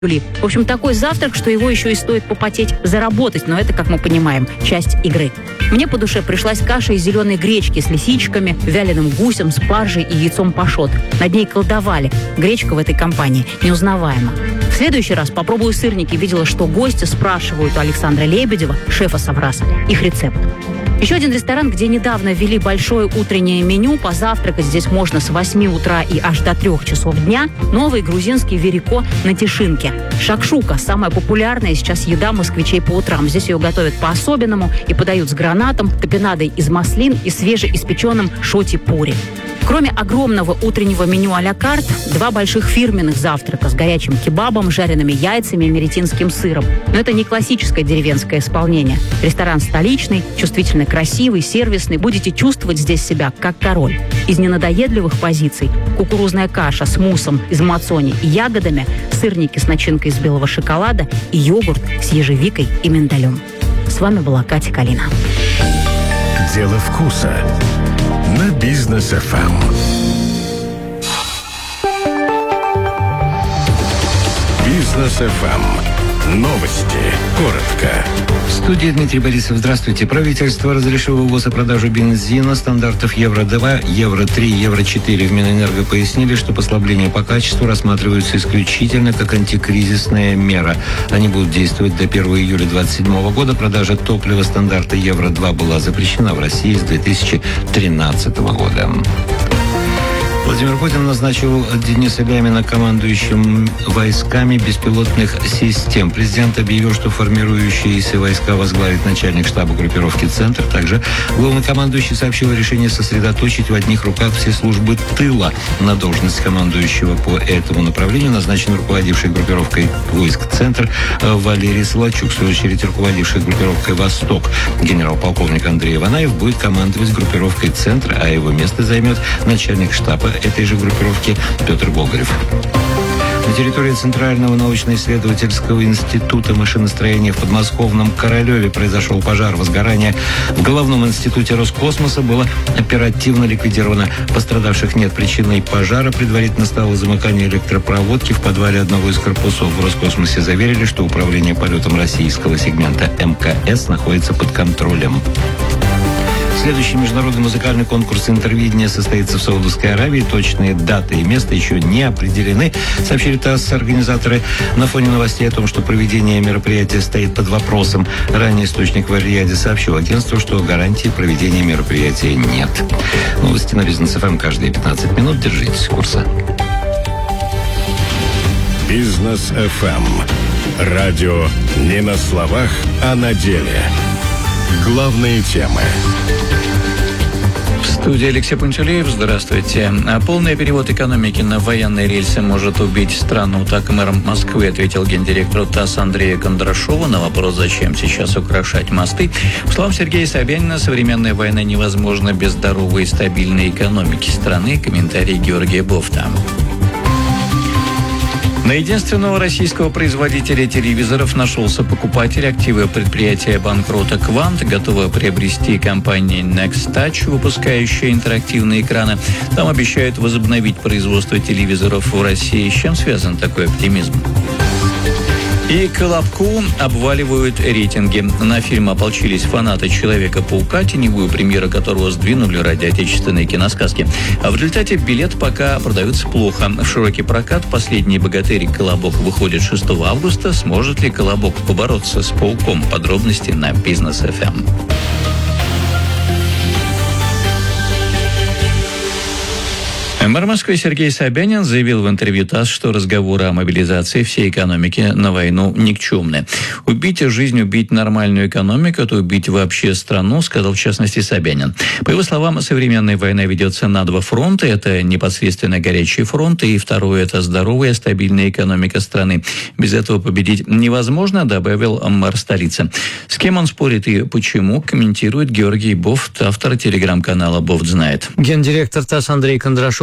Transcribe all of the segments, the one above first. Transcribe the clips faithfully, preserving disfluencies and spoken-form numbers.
В общем, такой завтрак, что его еще и стоит попотеть, заработать, но это, как мы понимаем, часть игры. Мне по душе пришлась каша из зеленой гречки с лисичками, вяленым гусем, спаржей и яйцом пашот. Над ней колдовали. Гречка в этой компании неузнаваема. В следующий раз попробую сырники. Видела, что гости спрашивают у Александра Лебедева, шефа Совраса, их рецепт. Еще один ресторан, где недавно ввели большое утреннее меню. Позавтракать здесь можно с восьми утра и аж до трех часов дня. Новый грузинский верико на Тишинке. Шакшука – самая популярная сейчас еда москвичей по утрам. Здесь ее готовят по-особенному и подают с гранатом, топинадой из маслин и свежеиспеченным шоти-пури. Кроме огромного утреннего меню а-ля карт, два больших фирменных завтрака с горячим кебабом, жареными яйцами и меретинским сыром. Но это не классическое деревенское исполнение. Ресторан столичный, чувствительно красивый, сервисный. Будете чувствовать здесь себя как король. Из ненадоедливых позиций кукурузная каша с муссом из мацони и ягодами, сырники с начинкой из белого шоколада и йогурт с ежевикой и миндалем. С вами была Катя Калина. Дело вкуса на Бизнес эф эм. Бизнес эф эм. Новости. Коротко. В студии Дмитрий Борисов. Здравствуйте. Правительство разрешило ввоз и продажу бензина стандартов евро два, евро три, евро четыре. В Минэнерго пояснили, что послабления по качеству рассматриваются исключительно как антикризисная мера. Они будут действовать до первого июля две тысячи двадцать седьмого года. Продажа топлива стандарта евро два была запрещена в России с две тысячи тринадцатого года. Владимир Путин назначил Дениса Лямина командующим войсками беспилотных систем. Президент объявил, что формирующиеся войска возглавит начальник штаба группировки «Центр». Также главнокомандующий сообщил о решении сосредоточить в одних руках все службы тыла. На должность командующего по этому направлению назначен руководивший группировкой войск «Центр» Валерий Солочук. В свою очередь, руководивший группировкой «Восток» генерал-полковник Андрей Иванаев будет командовать группировкой «Центр», а его место займет начальник штаба этой же группировки Петр Болгарев. На территории Центрального научно-исследовательского института машиностроения в подмосковном Королеве произошел пожар. Возгорание в Головном институте Роскосмоса было оперативно ликвидировано. Пострадавших нет. Причиной пожара предварительно стало замыкание электропроводки в подвале одного из корпусов. В Роскосмосе заверили, что управление полетом российского сегмента эм ка эс находится под контролем. Следующий международный музыкальный конкурс «Интервидение» состоится в Саудовской Аравии. Точные даты и место еще не определены, сообщили ТАСС организаторы на фоне новостей о том, что проведение мероприятия стоит под вопросом. Ранее источник в Ар-Рияде сообщил агентству, что гарантии проведения мероприятия нет. Новости на Бизнес эф эм каждые пятнадцать минут. Держитесь курса. Бизнес эф эм. Радио не на словах, а на деле. Главные темы. В студии Алексей Пунчалеев. Здравствуйте. Полный перевод экономики на военные рельсы может убить страну. Так мэр Москвы ответил гендиректору ТАСС Андрею Кондрашову на вопрос, зачем сейчас украшать мосты. По словам Сергея Собянина, современная война невозможна без здоровой и стабильной экономики страны. Комментарий Георгия Бофта. На единственного российского производителя телевизоров нашелся покупатель. Активы предприятия банкрота «Квант» готова приобрести компания Next Touch, выпускающая интерактивные экраны. Там обещают возобновить производство телевизоров в России. С чем связан такой оптимизм? И Колобку обваливают рейтинги. На фильм ополчились фанаты «Человека-паука», теневую премьеру которого сдвинули ради отечественной киносказки. А в результате билет пока продаются плохо. В широкий прокат «Последний богатырь» Колобок выходит шестого августа. Сможет ли Колобок побороться с пауком? Подробности на Бизнес эф эм. Мэр Москвы Сергей Собянин заявил в интервью ТАСС, что разговоры о мобилизации всей экономики на войну никчемны. Убить жизнь, убить нормальную экономику – это убить вообще страну, сказал в частности Собянин. По его словам, современная война ведется на два фронта. Это непосредственно горячий фронт, и второе – это здоровая, стабильная экономика страны. Без этого победить невозможно, добавил мэр столицы. С кем он спорит и почему, комментирует Георгий Бофт, автор телеграм-канала «Бофт знает». Гендиректор ТАСС Андрей Кондрашов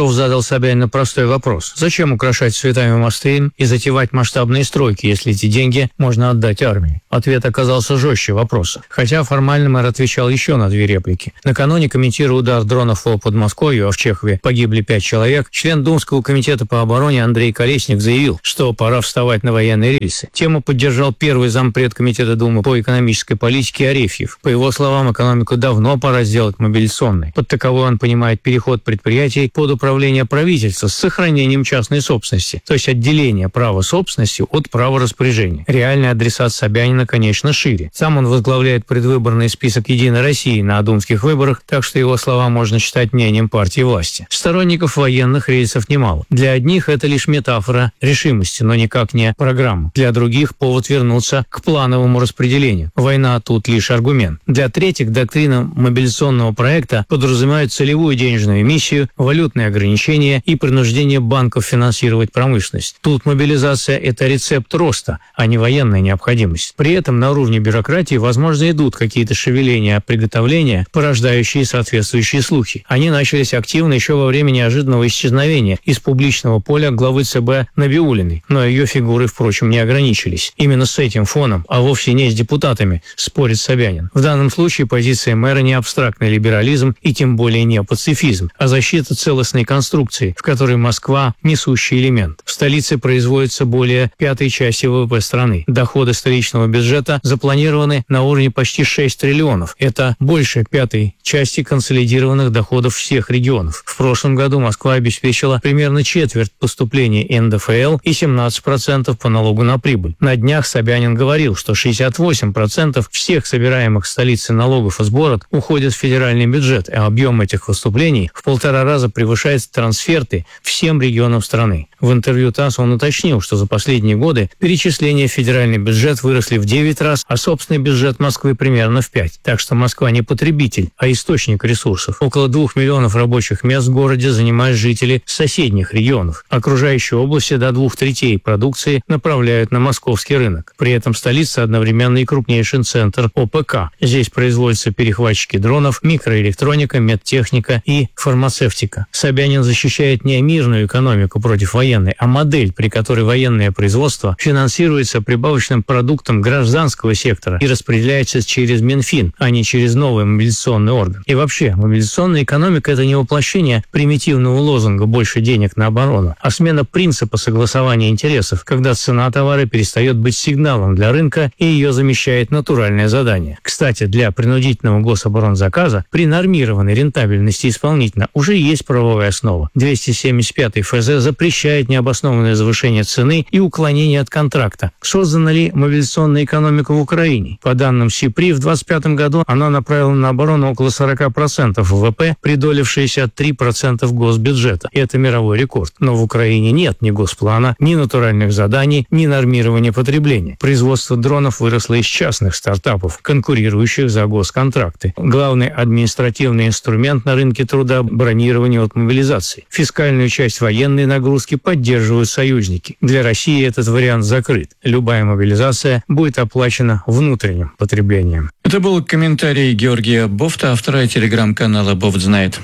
Песков задал Собянину простой вопрос. Зачем украшать цветами мосты и затевать масштабные стройки, если эти деньги можно отдать армии? Ответ оказался жестче вопроса. Хотя формально мэр отвечал еще на две реплики. Накануне, комментируя удар дронов по Подмосковью, а в Чехове погибли пять человек, член Думского комитета по обороне Андрей Колесник заявил, что пора вставать на военные рельсы. Тему поддержал первый зампред комитета Думы по экономической политике Арефьев. По его словам, экономику давно пора сделать мобилизационной. Под таковой он понимает переход предприятий под управление правительства с сохранением частной собственности, то есть отделение права собственности от права распоряжения. Реальный адресат Собянина, конечно, шире. Сам он возглавляет предвыборный список «Единой России» на думских выборах, так что его слова можно считать мнением партии власти. Сторонников военных рельсов немало. Для одних это лишь метафора решимости, но никак не программа. Для других повод вернуться к плановому распределению. Война тут лишь аргумент. Для третьих доктрина мобилизационного проекта подразумевает целевую денежную эмиссию, валютные ограничения и принуждение банков финансировать промышленность. Тут мобилизация – это рецепт роста, а не военная необходимость. При этом на уровне бюрократии, возможно, идут какие-то шевеления, приготовления, порождающие соответствующие слухи. Они начались активно еще во время неожиданного исчезновения из публичного поля главы ЦБ Набиуллиной, но ее фигуры, впрочем, не ограничились. Именно с этим фоном, а вовсе не с депутатами, спорит Собянин. В данном случае позиция мэра не абстрактный либерализм и тем более не пацифизм, а защита целостной конструкции, в которой Москва – несущий элемент. В столице производится более пятой части ВВП страны. Доходы столичного бюджета запланированы на уровне почти шесть триллионов. Это больше пятой части консолидированных доходов всех регионов. В прошлом году Москва обеспечила примерно четверть поступлений эн дэ эф эл и семнадцать процентов по налогу на прибыль. На днях Собянин говорил, что шестьдесят восемь процентов всех собираемых в столице налогов и сборов уходят в федеральный бюджет, а объем этих выступлений в полтора раза превышает трансферты всем регионам страны. В интервью ТАСС он уточнил, что за последние годы перечисления в федеральный бюджет выросли в девять раз, а собственный бюджет Москвы примерно в пять. Так что Москва не потребитель, а источник ресурсов. Около двух миллионов рабочих мест в городе занимают жители соседних регионов. Окружающие области до двух третей продукции направляют на московский рынок. При этом столица одновременно и крупнейший центр о пэ ка. Здесь производятся перехватчики дронов, микроэлектроника, медтехника и фармацевтика. Собянин защищает не мирную экономику против военной, а модель, при которой военное производство финансируется прибавочным продуктом гражданского сектора и распределяется через Минфин, а не через новый мобилизационный орган. И вообще, мобилизационная экономика – это не воплощение примитивного лозунга «больше денег на оборону», а смена принципа согласования интересов, когда цена товара перестает быть сигналом для рынка и ее замещает натуральное задание. Кстати, для принудительного гособоронзаказа при нормированной рентабельности исполнителя уже есть правовая основа. двести семьдесят пятый эф зэ запрещает необоснованное завышение цены и уклонение от контракта. Создана ли мобилизационная экономика в Украине? По данным СИПРИ, в двадцать пятом году она направила на оборону около сорок процентов вэ вэ пэ при доле в шестьдесят три процента госбюджета. И это мировой рекорд. Но в Украине нет ни госплана, ни натуральных заданий, ни нормирования потребления. Производство дронов выросло из частных стартапов, конкурирующих за госконтракты. Главный административный инструмент на рынке труда – бронирование от мобилизации. Фискальную часть военной нагрузки поддерживают союзники. Для России этот вариант закрыт. Любая мобилизация будет оплачена внутренним потреблением. Это был комментарий Георгия Бофта, автора телеграм-канала «Бофт знает».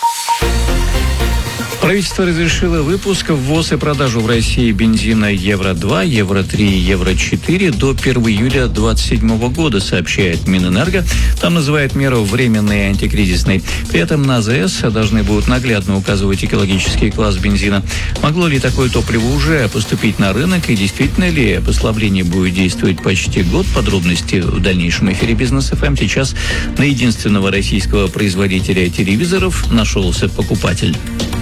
Правительство разрешило выпуск, ввоз и продажу в России бензина евро два, евро три, евро четыре до первого июля две тысячи двадцать седьмого года, сообщает Минэнерго. Там называют меру временной и антикризисной. При этом на зэ эс должны будут наглядно указывать экологический класс бензина. Могло ли такое топливо уже поступить на рынок и действительно ли послабление будет действовать почти год? Подробности в дальнейшем эфире Бизнес эф эм. Сейчас на единственного российского производителя телевизоров нашелся покупатель.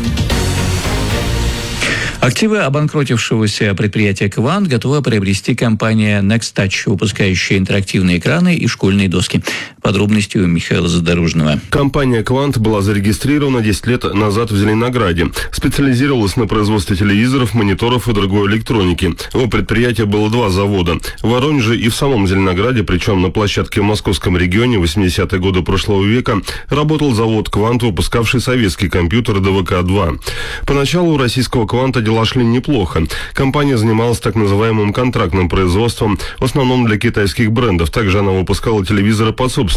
Активы обанкротившегося предприятия «Квант» готова приобрести компания «Nextouch», выпускающая интерактивные экраны и школьные доски. Подробности у Михаила Задорожного. Компания «Квант» была зарегистрирована десять лет назад в Зеленограде. Специализировалась на производстве телевизоров, мониторов и другой электроники. У предприятия было два завода. В Воронеже и в самом Зеленограде, причем на площадке в московском регионе в восьмидесятые годы прошлого века, работал завод «Квант», выпускавший советский компьютер дэ вэ ка два. Поначалу у российского «Кванта» дела шли неплохо. Компания занималась так называемым контрактным производством, в основном для китайских брендов. Также она выпускала телевизоры под собственность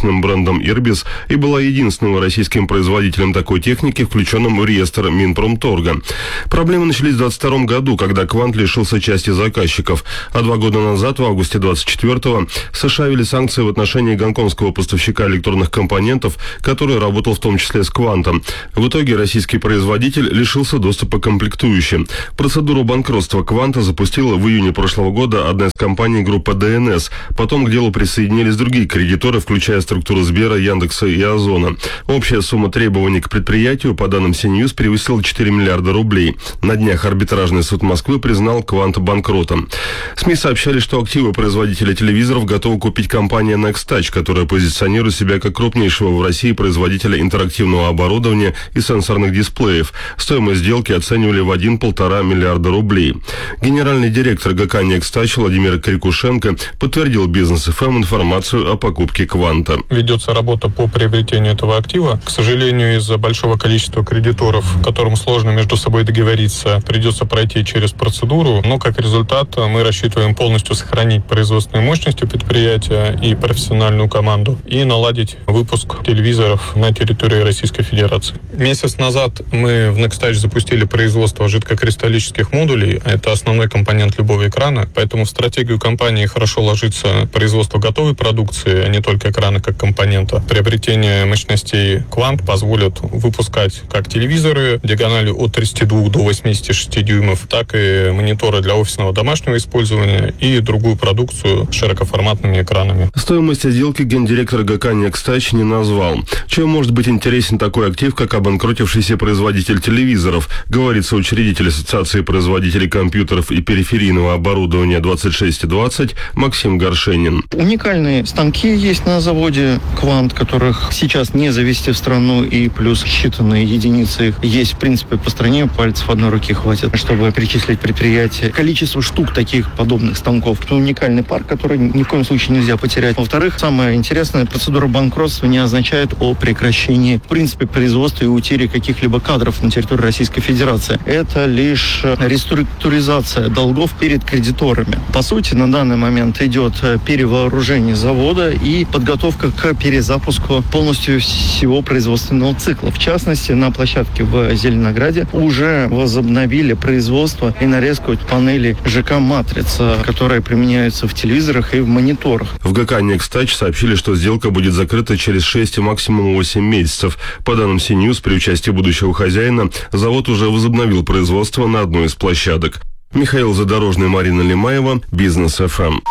отечественным брендом «Ирбис» и была единственным российским производителем такой техники, включенным в реестр Минпромторга. Проблемы начались в двадцать втором году, когда «Квант» лишился части заказчиков, а два года назад, в августе двадцать четвёртого, США ввели санкции в отношении гонконгского поставщика электронных компонентов, который работал в том числе с «Квантом». В итоге российский производитель лишился доступа к комплектующим. Процедуру банкротства «Кванта» запустила в июне прошлого года одна из компаний группы Д Н С. Потом к делу присоединились другие кредиторы, включая структуру Сбера, Яндекса и Озона. Общая сумма требований к предприятию, по данным Си-Ньюс, превысила четыре миллиарда рублей. На днях арбитражный суд Москвы признал «Квант» банкротом. СМИ сообщали, что активы производителя телевизоров готова купить компания Nextouch, которая позиционирует себя как крупнейшего в России производителя интерактивного оборудования и сенсорных дисплеев. Стоимость сделки оценивали в один-полтора миллиарда рублей. Генеральный директор ГК Nextouch Владимир Крикушенко подтвердил Бизнес-эф эм информацию о покупке «Кванта». Ведется работа по приобретению этого актива. К сожалению, из-за большого количества кредиторов, которым сложно между собой договориться, придется пройти через процедуру. Но как результат мы рассчитываем полностью сохранить производственную мощность у предприятия и профессиональную команду и наладить выпуск телевизоров на территории Российской Федерации. Месяц назад мы в Nextouch запустили производство жидкокристаллических модулей. Это основной компонент любого экрана. Поэтому в стратегию компании хорошо ложится производство готовой продукции, а не только экрана как компонента. Приобретение мощностей «Квант» позволит выпускать как телевизоры диагональю от тридцати двух до восьмидесяти шести дюймов, так и мониторы для офисного домашнего использования и другую продукцию с широкоформатными экранами. Стоимость сделки гендиректор ГК Nextouch не назвал. Чем может быть интересен такой актив, как обанкротившийся производитель телевизоров, говорит соучредитель Ассоциации производителей компьютеров и периферийного оборудования двадцать шесть двадцать Максим Горшенин. Уникальные станки есть на заводе «Квант», которых сейчас не завезти в страну, и плюс считанные единицы их есть, в принципе, по стране. Пальцев одной руки хватит, чтобы перечислить предприятие. Количество штук таких подобных станков. Это уникальный парк, который ни в коем случае нельзя потерять. Во-вторых, самое интересное, процедура банкротства не означает о прекращении, в принципе, производства и утере каких-либо кадров на территории Российской Федерации. Это лишь реструктуризация долгов перед кредиторами. По сути, на данный момент идет перевооружение завода и подготовка к перезапуску полностью всего производственного цикла. В частности, на площадке в Зеленограде уже возобновили производство и нарезку панелей ЖК «Матрица», которые применяются в телевизорах и в мониторах. В ГК Nextouch сообщили, что сделка будет закрыта через шесть, максимум восемь месяцев. По данным Си-Ньюс, при участии будущего хозяина, завод уже возобновил производство на одной из площадок. Михаил Задорожный, Марина Лимаева, Бизнес-эф эм.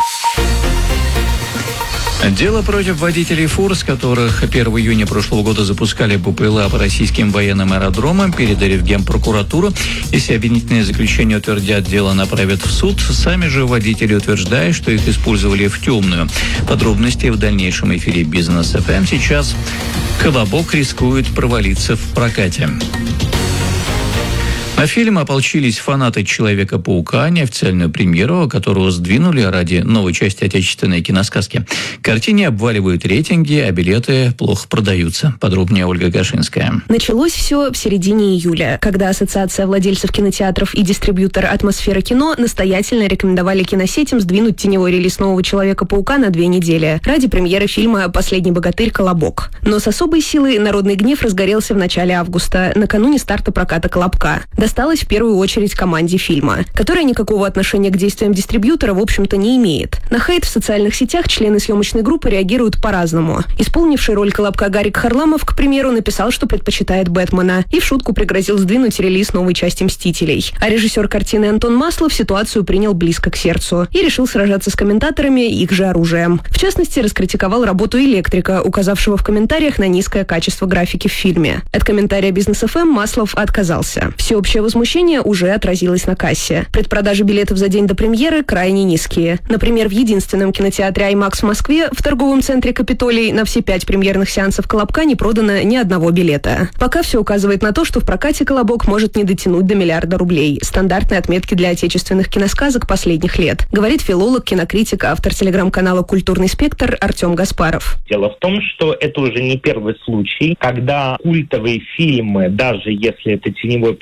Дело против водителей фур, с которых первого июня прошлого года запускали БПЛА по российским военным аэродромам, передали в Генпрокуратуру. Если обвинительное заключение утвердят, дело направят в суд. Сами же водители утверждают, что их использовали в темную. Подробности в дальнейшем эфире Бизнес-эф эм. Сейчас «Колобок» рискует провалиться в прокате. На фильм ополчились фанаты «Человека-паука», неофициальную премьеру, которую сдвинули ради новой части отечественной киносказки. Картине обваливают рейтинги, а билеты плохо продаются. Подробнее Ольга Гашинская. Началось все в середине июля, когда Ассоциация владельцев кинотеатров и дистрибьютор «Атмосфера кино» настоятельно рекомендовали киносетям сдвинуть теневой релиз нового «Человека-паука» на две недели ради премьеры фильма «Последний богатырь. Колобок». Но с особой силой народный гнев разгорелся в начале августа, накануне старта проката «Колобка». Досталось в первую очередь команде фильма, которая никакого отношения к действиям дистрибьютора, в общем-то, не имеет. На хейт в социальных сетях члены съемочной группы реагируют по-разному. Исполнивший роль Колобка Гарик Харламов, к примеру, написал, что предпочитает Бэтмена, и в шутку пригрозил сдвинуть релиз новой части «Мстителей». А режиссер картины Антон Маслов ситуацию принял близко к сердцу и решил сражаться с комментаторами их же оружием. В частности, раскритиковал работу электрика, указавшего в комментариях на низкое качество графики в фильме. От комментария Бизнес-эф эм Маслов отказался. Всеобщее возмущение уже отразилось на кассе. Предпродажи билетов за день до премьеры крайне низкие. Например, в единственном кинотеатре «Аймакс» в Москве в торговом центре «Капитолий» на все пять премьерных сеансов «Колобка» не продано ни одного билета. Пока все указывает на то, что в прокате «Колобок» может не дотянуть до миллиарда рублей. Стандартные отметки для отечественных киносказок последних лет, говорит филолог, кинокритик, автор телеграм-канала «Культурный спектр» Артем Гаспаров. Дело в том, что это уже не первый случай, когда культовые фильмы, даже если это теневой прокат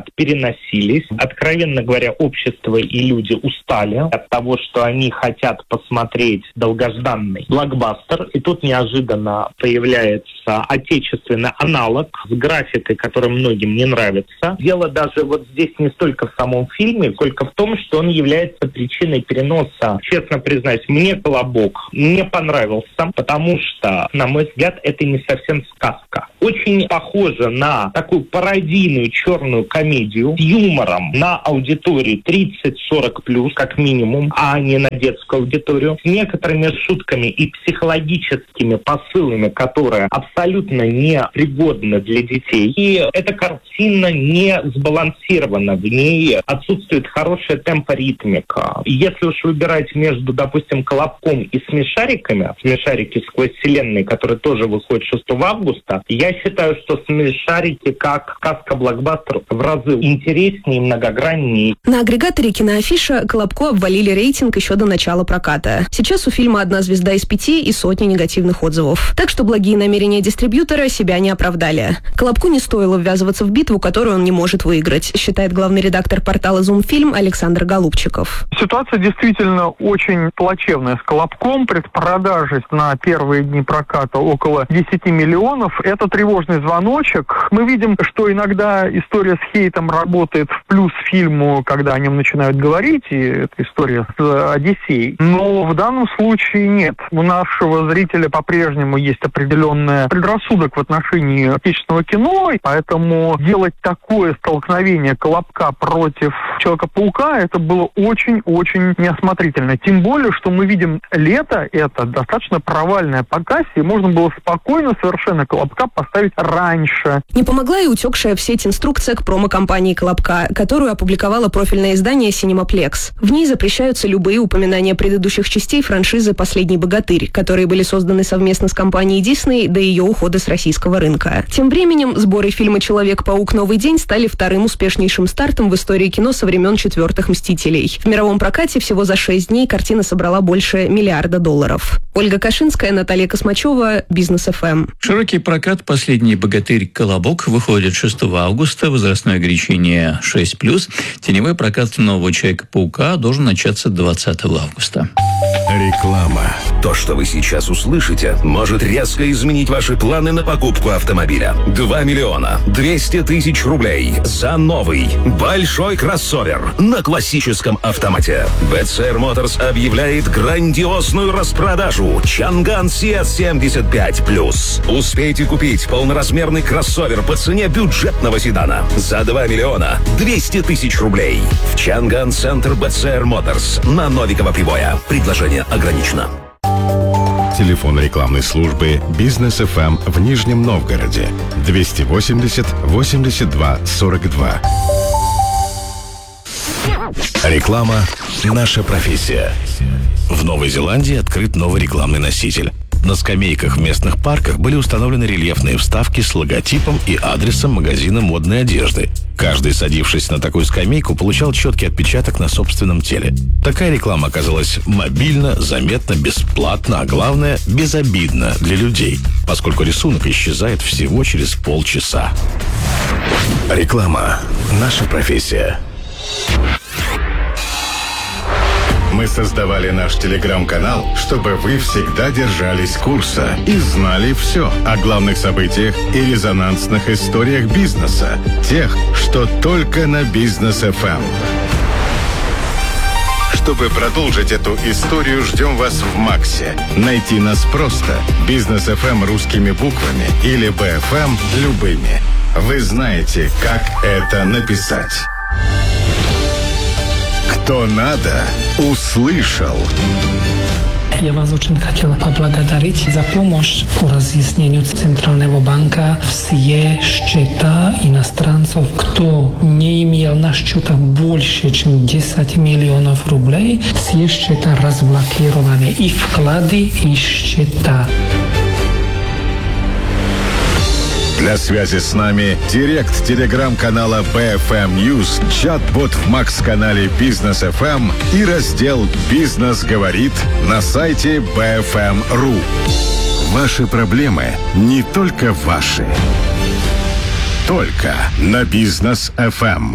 переносились. Откровенно говоря, общество и люди устали от того, что они хотят посмотреть долгожданный блокбастер. И тут неожиданно появляется отечественный аналог с графикой, которая многим не нравится. Дело даже вот здесь не столько в самом фильме, сколько в том, что он является причиной переноса. Честно признаюсь, мне «Колобок» не понравился, потому что, на мой взгляд, это не совсем сказка. Очень похоже на такую пародийную черную комедию с юмором на аудиторию тридцать-сорок плюс, как минимум, а не на детскую аудиторию, с некоторыми шутками и психологическими посылами, которые абсолютно не пригодны для детей. И эта картина не сбалансирована, в ней отсутствует хорошая темпоритмика. Если уж выбирать между, допустим, «Колобком» и «Смешариками», «Смешарики сквозь вселенные», который тоже выходит шестого августа, я считаю, что «Смешарики» как сказка-блокбастер в разы интереснее и многограннее. На агрегаторе «Киноафиша» «Колобку» обвалили рейтинг еще до начала проката. Сейчас у фильма одна звезда из пяти и сотни негативных отзывов. Так что благие намерения дистрибьютора себя не оправдали. «Колобку» не стоило ввязываться в битву, которую он не может выиграть, считает главный редактор портала «Зумфильм» Александр Голубчиков. Ситуация действительно очень плачевная с «Колобком». Предпродажи на первые дни проката около десяти миллионов. Это тревожный звоночек. Мы видим, что иногда история с хейтом работает в плюс фильму, когда о нем начинают говорить, и это история с «Одиссеей». Но в данном случае нет. У нашего зрителя по-прежнему есть определенный предрассудок в отношении отечественного кино, поэтому делать такое столкновение «Колобка» против «Человека-паука» это было очень-очень неосмотрительно. Тем более, что мы видим лето, это достаточно провальное по кассе, и можно было спокойно совершенно «Колобка» поставить раньше. Не помогла и утекшая в сеть инструкция к промо-компании «Колобка», которую опубликовало профильное издание «Синемаплекс». В ней запрещаются любые упоминания предыдущих частей франшизы «Последний богатырь», которые были созданы совместно с компанией Disney до ее ухода с российского рынка. Тем временем сборы фильма «Человек-паук. Новый день» стали вторым успешнейшим стартом в истории кино со времен четвертых «Мстителей». В мировом прокате всего за шесть дней картина собрала больше миллиарда долларов. Ольга Кашинская, Наталья Космачева, Бизнес эф эм. Широкий прокат «Последний богатырь. Колобок» выходит шестого августа, возрастное ограничение шесть плюс. Теневой прокат нового «Человека-паука» должен начаться двадцатого августа. Реклама. То, что вы сейчас услышите, может резко изменить ваши планы на покупку автомобиля. два миллиона двести тысяч рублей за новый большой кроссовер на классическом автомате. би си ар Motors объявляет грандиозную распродажу Чанган си эс семьдесят пять плюс. Успейте купить полноразмерный кроссовер по цене бюджетного седана за два миллиона двести тысяч рублей. В Чанган Центр би си ар Motors на Новикова Прибоя. Предложение ограничено. Телефон рекламной службы «Бизнес эф эм» в Нижнем Новгороде двести восемьдесят восемьдесят два сорок два. Реклама «Наша профессия». В Новой Зеландии открыт новый рекламный носитель. На скамейках в местных парках были установлены рельефные вставки с логотипом и адресом магазина модной одежды. Каждый, садившись на такую скамейку, получал четкий отпечаток на собственном теле. Такая реклама оказалась мобильна, заметна, бесплатна, а главное, безобидна для людей, поскольку рисунок исчезает всего через полчаса. Реклама «Наша профессия». Мы создавали наш телеграм-канал, чтобы вы всегда держались курса и знали все о главных событиях и резонансных историях бизнеса, тех, что только на Бизнес эф эм. Чтобы продолжить эту историю, ждем вас в Максе. Найти нас просто. Бизнес эф эм русскими буквами или би эф эм любыми. Вы знаете, как это написать. Кто надо, услышал. Я вас очень хотел поблагодарить за помощь по разъяснению Центрального банка. Все счета иностранцев, кто не имел на счетах больше, чем десять миллионов рублей, все счета разблокированы. И вклады, и счета. Для связи с нами директ телеграм-канала би эф эм News, чат-бот в Макс-канале Бизнес эф эм и раздел «Бизнес говорит» на сайте би эф эм точка ру. Ваши проблемы не только ваши. Только на Бизнес эф эм.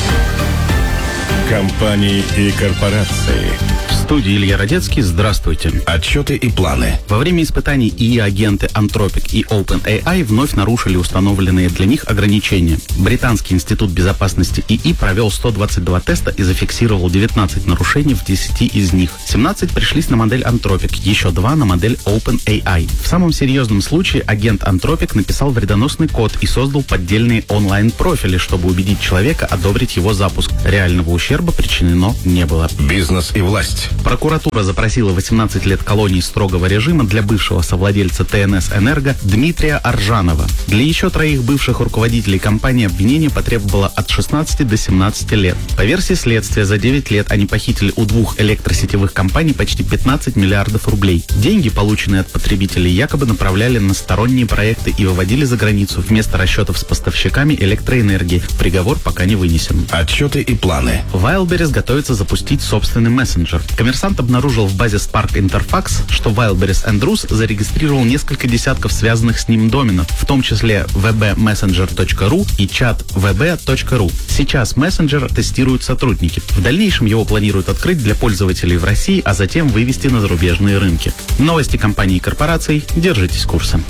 Компании и корпорации. В студии Илья Родецкий. Здравствуйте. Отчеты и планы. Во время испытаний ИИ-агенты Anthropic и OpenAI вновь нарушили установленные для них ограничения. Британский институт безопасности ИИ провел сто двадцать два теста и зафиксировал девятнадцать нарушений в десяти из них. семнадцать пришлись на модель Anthropic, еще два на модель OpenAI. В самом серьезном случае агент Anthropic написал вредоносный код и создал поддельные онлайн-профили, чтобы убедить человека одобрить его запуск. Реального ущерба причинено не было. Бизнес и власть. Прокуратура запросила восемнадцать лет колонии строгого режима для бывшего совладельца ТНС «Энерго» Дмитрия Аржанова. Для еще троих бывших руководителей компании обвинение потребовало от шестнадцати до семнадцати лет. По версии следствия, за девять лет они похитили у двух электросетевых компаний почти пятнадцать миллиардов рублей. Деньги, полученные от потребителей, якобы направляли на сторонние проекты и выводили за границу вместо расчетов с поставщиками электроэнергии. Приговор пока не вынесен. Отчеты и планы. Wildberries готовится запустить собственный мессенджер. Коммерсант обнаружил в базе Spark Interfax, что Wildberries Andrews зарегистрировал несколько десятков связанных с ним доменов, в том числе ви би мессенджер точка ру и чат ви би точка ру. Сейчас мессенджер тестируют сотрудники. В дальнейшем его планируют открыть для пользователей в России, а затем вывести на зарубежные рынки. Новости компаний и корпораций. Держитесь курса.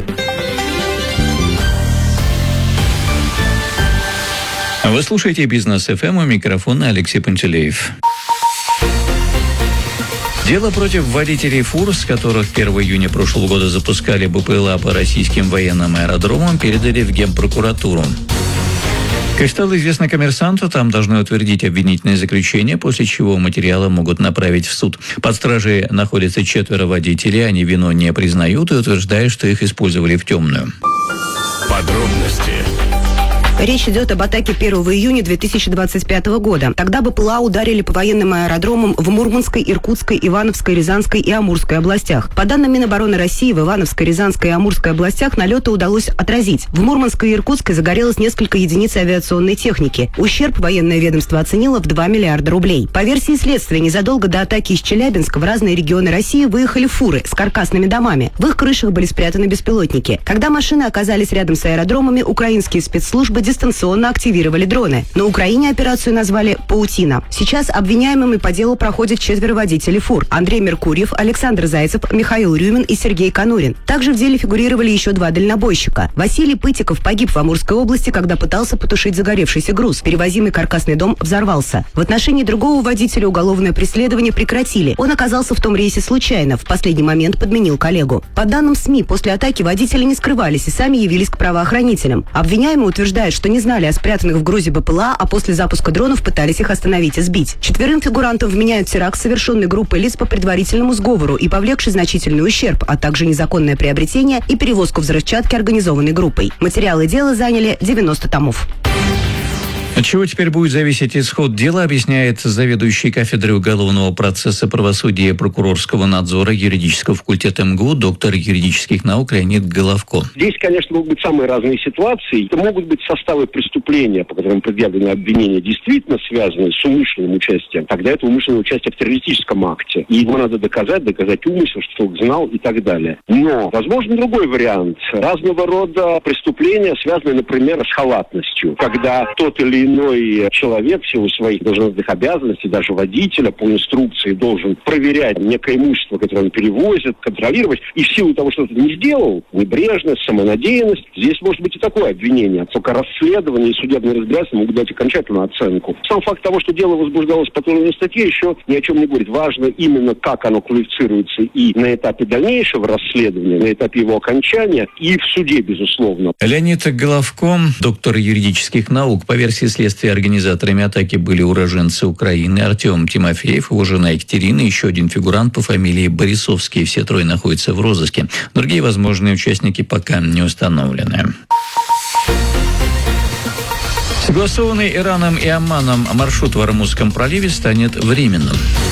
Вы слушаете Бизнес эф эм, у микрофона Алексей Пантелеев. Дело против водителей фур, с которых первого июня прошлого года запускали БПЛА по российским военным аэродромам, передали в Генпрокуратуру. Как стало известно коммерсанту, там должны утвердить обвинительное заключение, после чего материалы могут направить в суд. Под стражей находятся четверо водителей, они вину не признают и утверждают, что их использовали в темную. Подробности. Речь идет об атаке первого июня две тысячи двадцать пятого года. Тогда БПЛА ударили по военным аэродромам в Мурманской, Иркутской, Ивановской, Рязанской и Амурской областях. По данным Минобороны России, в Ивановской, Рязанской и Амурской областях налеты удалось отразить. В Мурманской и Иркутской загорелось несколько единиц авиационной техники. Ущерб военное ведомство оценило в два миллиарда рублей. По версии следствия, незадолго до атаки из Челябинска в разные регионы России выехали фуры с каркасными домами. В их крышах были спрятаны беспилотники. Когда машины оказались рядом с аэродромами, украинские спецслужбы дистанционно активировали дроны. На Украине операцию назвали «Паутина». Сейчас обвиняемыми по делу проходят четверо водителей фур: Андрей Меркурьев, Александр Зайцев, Михаил Рюмин и Сергей Конурин. Также в деле фигурировали еще два дальнобойщика. Василий Пытиков погиб в Амурской области, когда пытался потушить загоревшийся груз. Перевозимый каркасный дом взорвался. В отношении другого водителя уголовное преследование прекратили. Он оказался в том рейсе случайно, в последний момент подменил коллегу. По данным СМИ, после атаки водители не скрывались и сами явились к правоохранителям. Обвиняемый утверждает, что не знали о спрятанных в грузе БПЛА, а после запуска дронов пытались их остановить и сбить. Четверым фигурантам вменяют теракт, совершенный группой лиц по предварительному сговору и повлекший значительный ущерб, а также незаконное приобретение и перевозку взрывчатки, организованной группой. Материалы дела заняли девяносто томов. От чего теперь будет зависеть исход дела, объясняет заведующий кафедрой уголовного процесса, правосудия и прокурорского надзора юридического факультета эм гэ у, доктор юридических наук Леонид Головко. Здесь, конечно, могут быть самые разные ситуации. Это могут быть составы преступления, по которым предъявлено обвинение, действительно связанные с умышленным участием. Тогда это умышленное участие в террористическом акте. И его надо доказать, доказать умысел, что человек знал и так далее. Но возможен другой вариант. Разного рода преступления, связанные, например, с халатностью. Когда тот или иной человек в силу своих должностных обязанностей, даже водителя по инструкции должен проверять некое имущество, которое он перевозит, контролировать, и в силу того, что он не сделал, небрежность, самонадеянность, здесь может быть и такое обвинение. Только расследование и судебное разбирательство могут дать окончательную оценку. Сам факт того, что дело возбуждалось по той или иной статье, еще ни о чем не говорит. Важно именно, как оно квалифицируется и на этапе дальнейшего расследования, на этапе его окончания, и в суде, безусловно. Леонид Головко, доктор юридических наук. По версии следствия, организаторами атаки были уроженцы Украины Артем Тимофеев, его жена Екатерина и еще один фигурант по фамилии Борисовский. Все трое находятся в розыске. Другие возможные участники пока не установлены. Согласованный Ираном и Оманом маршрут в Ормузском проливе станет временным.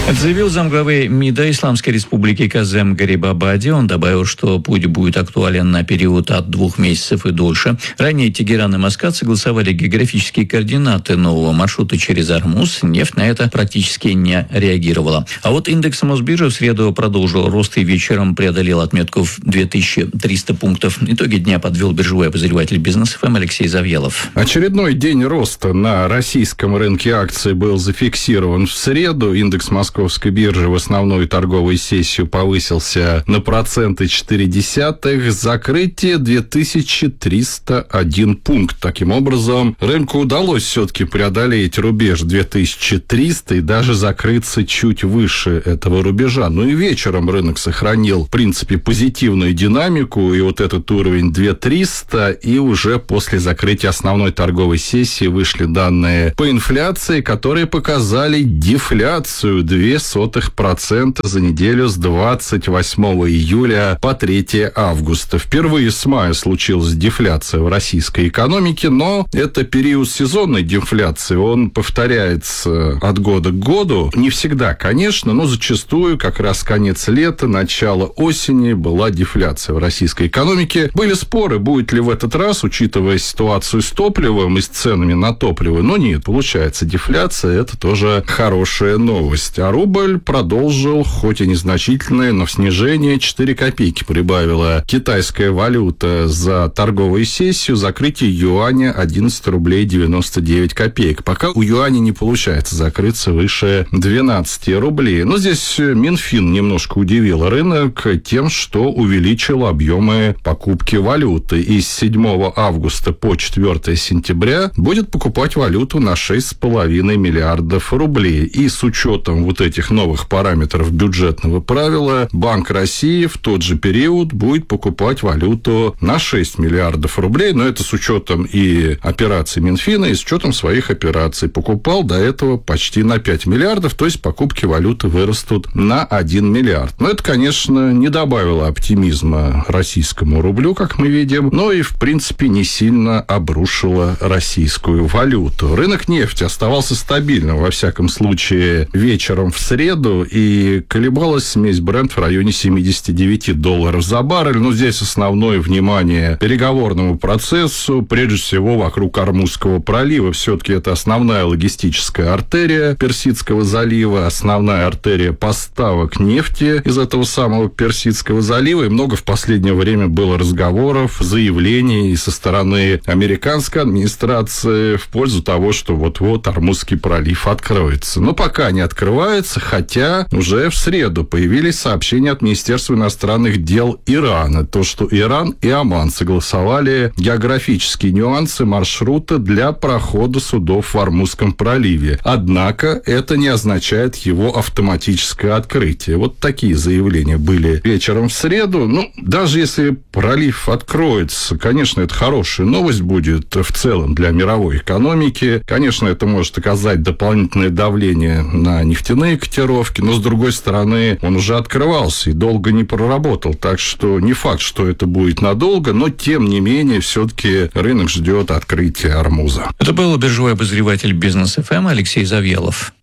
Это заявил замглавы МИДа Исламской Республики Казем Гарибабади. Он добавил, что путь будет актуален на период от двух месяцев и дольше. Ранее Тегеран и Маскат согласовали географические координаты нового маршрута через Ормуз. Нефть на это практически не реагировала. А вот индекс Мосбиржи в среду продолжил рост и вечером преодолел отметку в две тысячи триста пунктов. Итоги дня подвел биржевой обозреватель Бизнес ФМ Алексей Завьялов. Очередной день роста на российском рынке акций был зафиксирован в среду. Индекс Московской биржи в основную торговую сессию повысился на проценты четыре десятых. Закрытие две тысячи триста один пункт. Таким образом, рынку удалось все-таки преодолеть рубеж две тысячи триста и даже закрыться чуть выше этого рубежа. Ну и вечером рынок сохранил, в принципе, позитивную динамику. И вот этот уровень две тысячи триста. И уже после закрытия основной торговой сессии вышли данные по инфляции, которые показали дефляцию две десятых процента за неделю с двадцать восьмого июля по третьего августа. Впервые с мая случилась дефляция в российской экономике, но это период сезонной дефляции. Он повторяется от года к году. Не всегда, конечно, но зачастую как раз конец лета, начало осени была дефляция в российской экономике. Были споры, будет ли в этот раз, учитывая ситуацию с топливом и с ценами на топливо. Но нет, получается дефляция, это тоже хорошая новость. А рубль продолжил, хоть и незначительное, но в снижение четыре копейки прибавила китайская валюта за торговую сессию. Закрытие юаня одиннадцать рублей девяносто девять копеек. Пока у юаня не получается закрыться выше двенадцать рублей. Но здесь Минфин немножко удивил рынок тем, что увеличил объемы покупки валюты. И с седьмого августа по четвёртого сентября будет покупать валюту на шесть с половиной миллиардов рублей. И с учетом вот этих новых параметров бюджетного правила, Банк России в тот же период будет покупать валюту на шесть миллиардов рублей, но это с учетом и операций Минфина, и с учетом своих операций. Покупал до этого почти на пять миллиардов, то есть покупки валюты вырастут на один миллиард. Но это, конечно, не добавило оптимизма российскому рублю, как мы видим, но и, в принципе, не сильно обрушило российскую валюту. Рынок нефти оставался стабильным, во всяком случае, вечером в среду, и колебалась смесь Brent в районе семьдесят девять долларов за баррель. Но здесь основное внимание переговорному процессу, прежде всего вокруг Ормузского пролива. Все-таки это основная логистическая артерия Персидского залива, основная артерия поставок нефти из этого самого Персидского залива. И много в последнее время было разговоров, заявлений со стороны американской администрации в пользу того, что вот-вот Ормузский пролив откроется. Но пока не открывается, хотя уже в среду появились сообщения от Министерства иностранных дел Ирана, то, что Иран и Оман согласовали географические нюансы маршрута для прохода судов в Ормузском проливе. Однако это не означает его автоматическое открытие. Вот такие заявления были вечером в среду. Ну, даже если пролив откроется, конечно, это хорошая новость будет в целом для мировой экономики. Конечно, это может оказать дополнительное давление на нефтяные котировки, но, с другой стороны, он уже открывался и долго не проработал, так что не факт, что это будет надолго, но, тем не менее, все-таки рынок ждет открытия Ормуза. Это был биржевой обозреватель Бизнес ФМ Алексей Завьялов.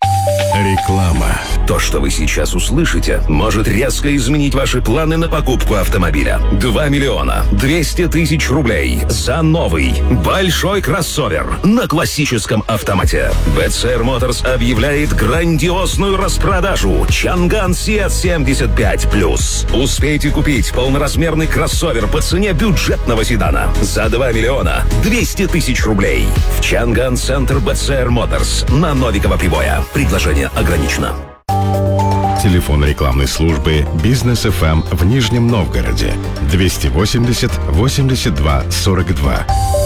Реклама. То, что вы сейчас услышите, может резко изменить ваши планы на покупку автомобиля. два миллиона двести тысяч рублей за новый большой кроссовер на классическом автомате. би си ар Motors объявляет грандиозную распродажу Чанган Сиат семьдесят пять плюс. Успейте купить полноразмерный кроссовер по цене бюджетного седана за два миллиона двести тысяч рублей. В Чанган Центр би си ар Motors на Новикова Прибоя. Предложение ограничено. Телефон рекламной службы «Бизнес ФМ» в Нижнем Новгороде двести восемьдесят восемьдесят два сорок два.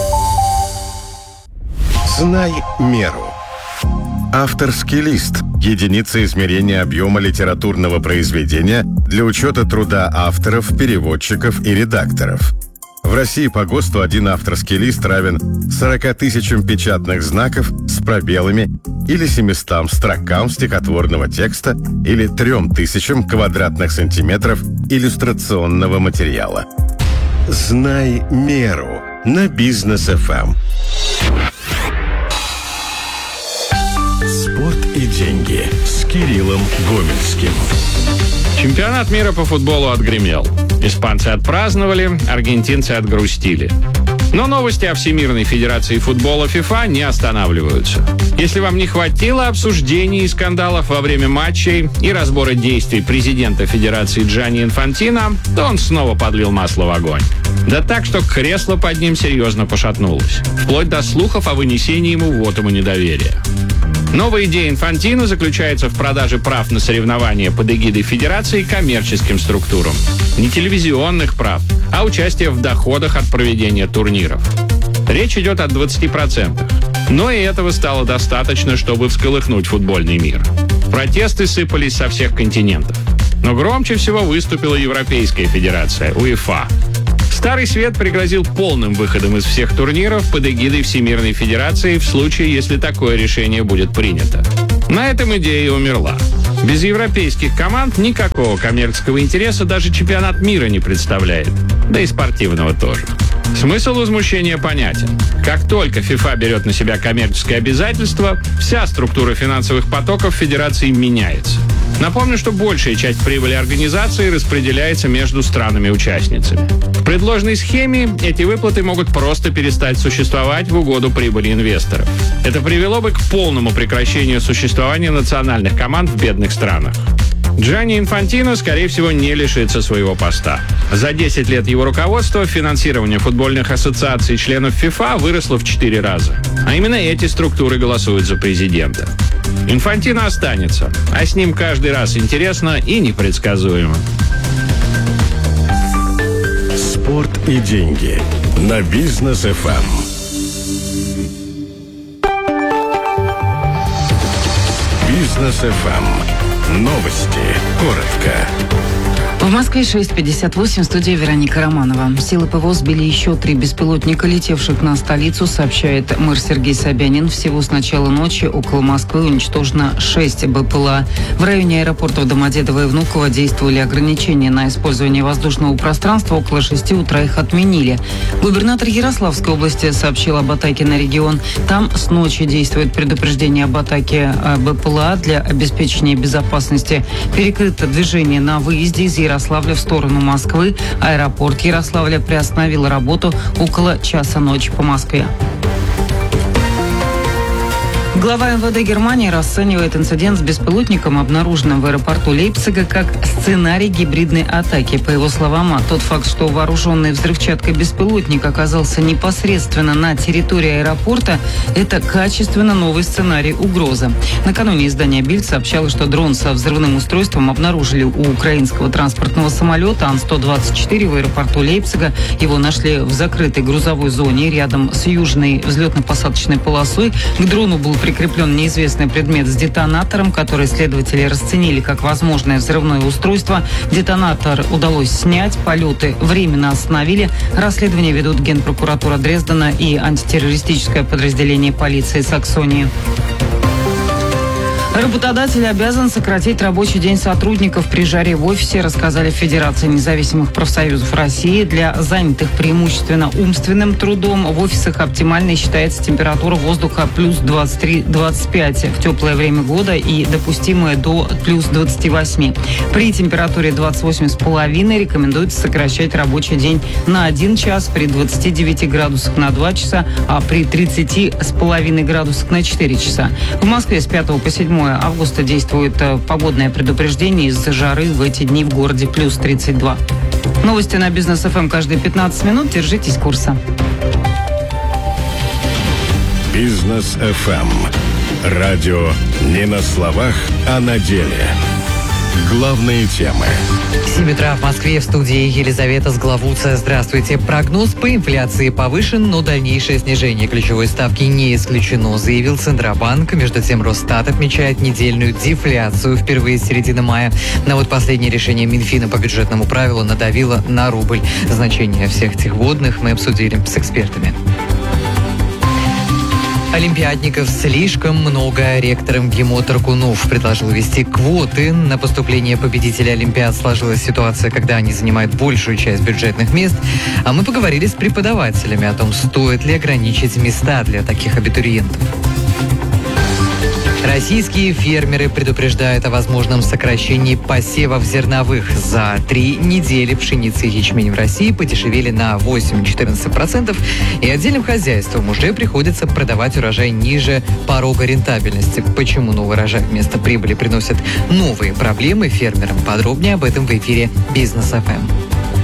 Знай меру. Авторский лист – единица измерения объема литературного произведения для учета труда авторов, переводчиков и редакторов. В России по ГОСТу один авторский лист равен сорока тысячам печатных знаков с пробелами или семистам строкам стихотворного текста или трем тысячам квадратных сантиметров иллюстрационного материала. Знай меру на Бизнес ФМ. Спорт и деньги с Кириллом Гомельским. Чемпионат мира по футболу отгремел. Испанцы отпраздновали, аргентинцы отгрустили. Но новости о Всемирной Федерации футбола ФИФА не останавливаются. Если вам не хватило обсуждений и скандалов во время матчей и разбора действий президента Федерации Джанни Инфантино, то он снова подлил масло в огонь. Да так, что кресло под ним серьезно пошатнулось. Вплоть до слухов о вынесении ему вотума недоверия. Новая идея Инфантино заключается в продаже прав на соревнования под эгидой Федерации коммерческим структурам. Не телевизионных прав, а участие в доходах от проведения турниров. Речь идет о двадцати процентах. Но и этого стало достаточно, чтобы всколыхнуть футбольный мир. Протесты сыпались со всех континентов. Но громче всего выступила Европейская Федерация, УЕФА. Старый свет пригрозил полным выходом из всех турниров под эгидой Всемирной Федерации в случае, если такое решение будет принято. На этом идея умерла. Без европейских команд никакого коммерческого интереса даже чемпионат мира не представляет. Да и спортивного тоже. Смысл возмущения понятен. Как только ФИФА берет на себя коммерческое обязательство, вся структура финансовых потоков Федерации меняется. Напомню, что большая часть прибыли организации распределяется между странами-участницами. В предложенной схеме эти выплаты могут просто перестать существовать в угоду прибыли инвесторов. Это привело бы к полному прекращению существования национальных команд в бедных странах. Джанни Инфантино, скорее всего, не лишится своего поста. За десять лет его руководства финансирование футбольных ассоциаций членов ФИФА выросло в четыре раза. А именно эти структуры голосуют за президента. Инфантино останется, а с ним каждый раз интересно и непредсказуемо. Спорт и деньги на Бизнес эф эм. Бизнес эф эм. Новости. Коротко. В Москве шесть пятьдесят восемь, студия Вероника Романова. Силы ПВО сбили еще три беспилотника, летевших на столицу, сообщает мэр Сергей Собянин. Всего с начала ночи около Москвы уничтожено шесть БПЛА. В районе аэропортов Домодедово и Внуково действовали ограничения на использование воздушного пространства. Около шести утра их отменили. Губернатор Ярославской области сообщил об атаке на регион. Там с ночи действует предупреждение об атаке БПЛА для обеспечения безопасности. Перекрыто движение на выезде из Ярославля Ярославля в сторону Москвы. Аэропорт Ярославля приостановил работу около часа ночи по Москве. Глава эм вэ дэ Германии расценивает инцидент с беспилотником, обнаруженным в аэропорту Лейпцига, как сценарий гибридной атаки. По его словам, тот факт, что вооруженный взрывчаткой беспилотник оказался непосредственно на территории аэропорта, это качественно новый сценарий угрозы. Накануне издание Бильд сообщало, что дрон со взрывным устройством обнаружили у украинского транспортного самолета Ан сто двадцать четыре в аэропорту Лейпцига. Его нашли в закрытой грузовой зоне рядом с южной взлетно-посадочной полосой. К дрону был прикреплен неизвестный предмет с детонатором, который следователи расценили как возможное взрывное устройство. Детонатор удалось снять, полеты временно остановили. Расследование ведут Генпрокуратура Дрездена и антитеррористическое подразделение полиции Саксонии. Работодатель обязан сократить рабочий день сотрудников при жаре в офисе, рассказали в Федерации независимых профсоюзов России. Для занятых преимущественно умственным трудом в офисах оптимальной считается температура воздуха плюс двадцать три - двадцать пять в теплое время года и допустимая до плюс двадцать восемь. При температуре двадцать восемь с половиной рекомендуется сокращать рабочий день на один час, при двадцати девяти градусах на два часа, а при тридцати с половиной градусах на четыре часа. В Москве с пятого по седьмое августа действует погодное предупреждение из-за жары. В эти дни в городе плюс тридцать два. Новости на Бизнес эф эм каждые пятнадцать минут. Держитесь курса. Бизнес эф эм. Радио не на словах, а на деле. Главные темы. семь утра в Москве, в студии Елизавета Сглавуца. Здравствуйте. Прогноз по инфляции повышен, но дальнейшее снижение ключевой ставки не исключено, заявил Центробанк. Между тем, Росстат отмечает недельную дефляцию впервые с середины мая. Но вот последнее решение Минфина по бюджетному правилу надавило на рубль. Значение всех этих вводных мы обсудили с экспертами. Олимпиадников слишком много. Ректор МГИМО Таркунов предложил ввести квоты. На поступление победителей Олимпиад сложилась ситуация, когда они занимают большую часть бюджетных мест. А мы поговорили с преподавателями о том, стоит ли ограничить места для таких абитуриентов. Российские фермеры предупреждают о возможном сокращении посевов зерновых. За три недели пшеница и ячмень в России подешевели на восемь-четырнадцать процентов, и отдельным хозяйствам уже приходится продавать урожай ниже порога рентабельности. Почему новый урожай вместо прибыли приносит новые проблемы фермерам? Подробнее об этом в эфире «Бизнес эф эм».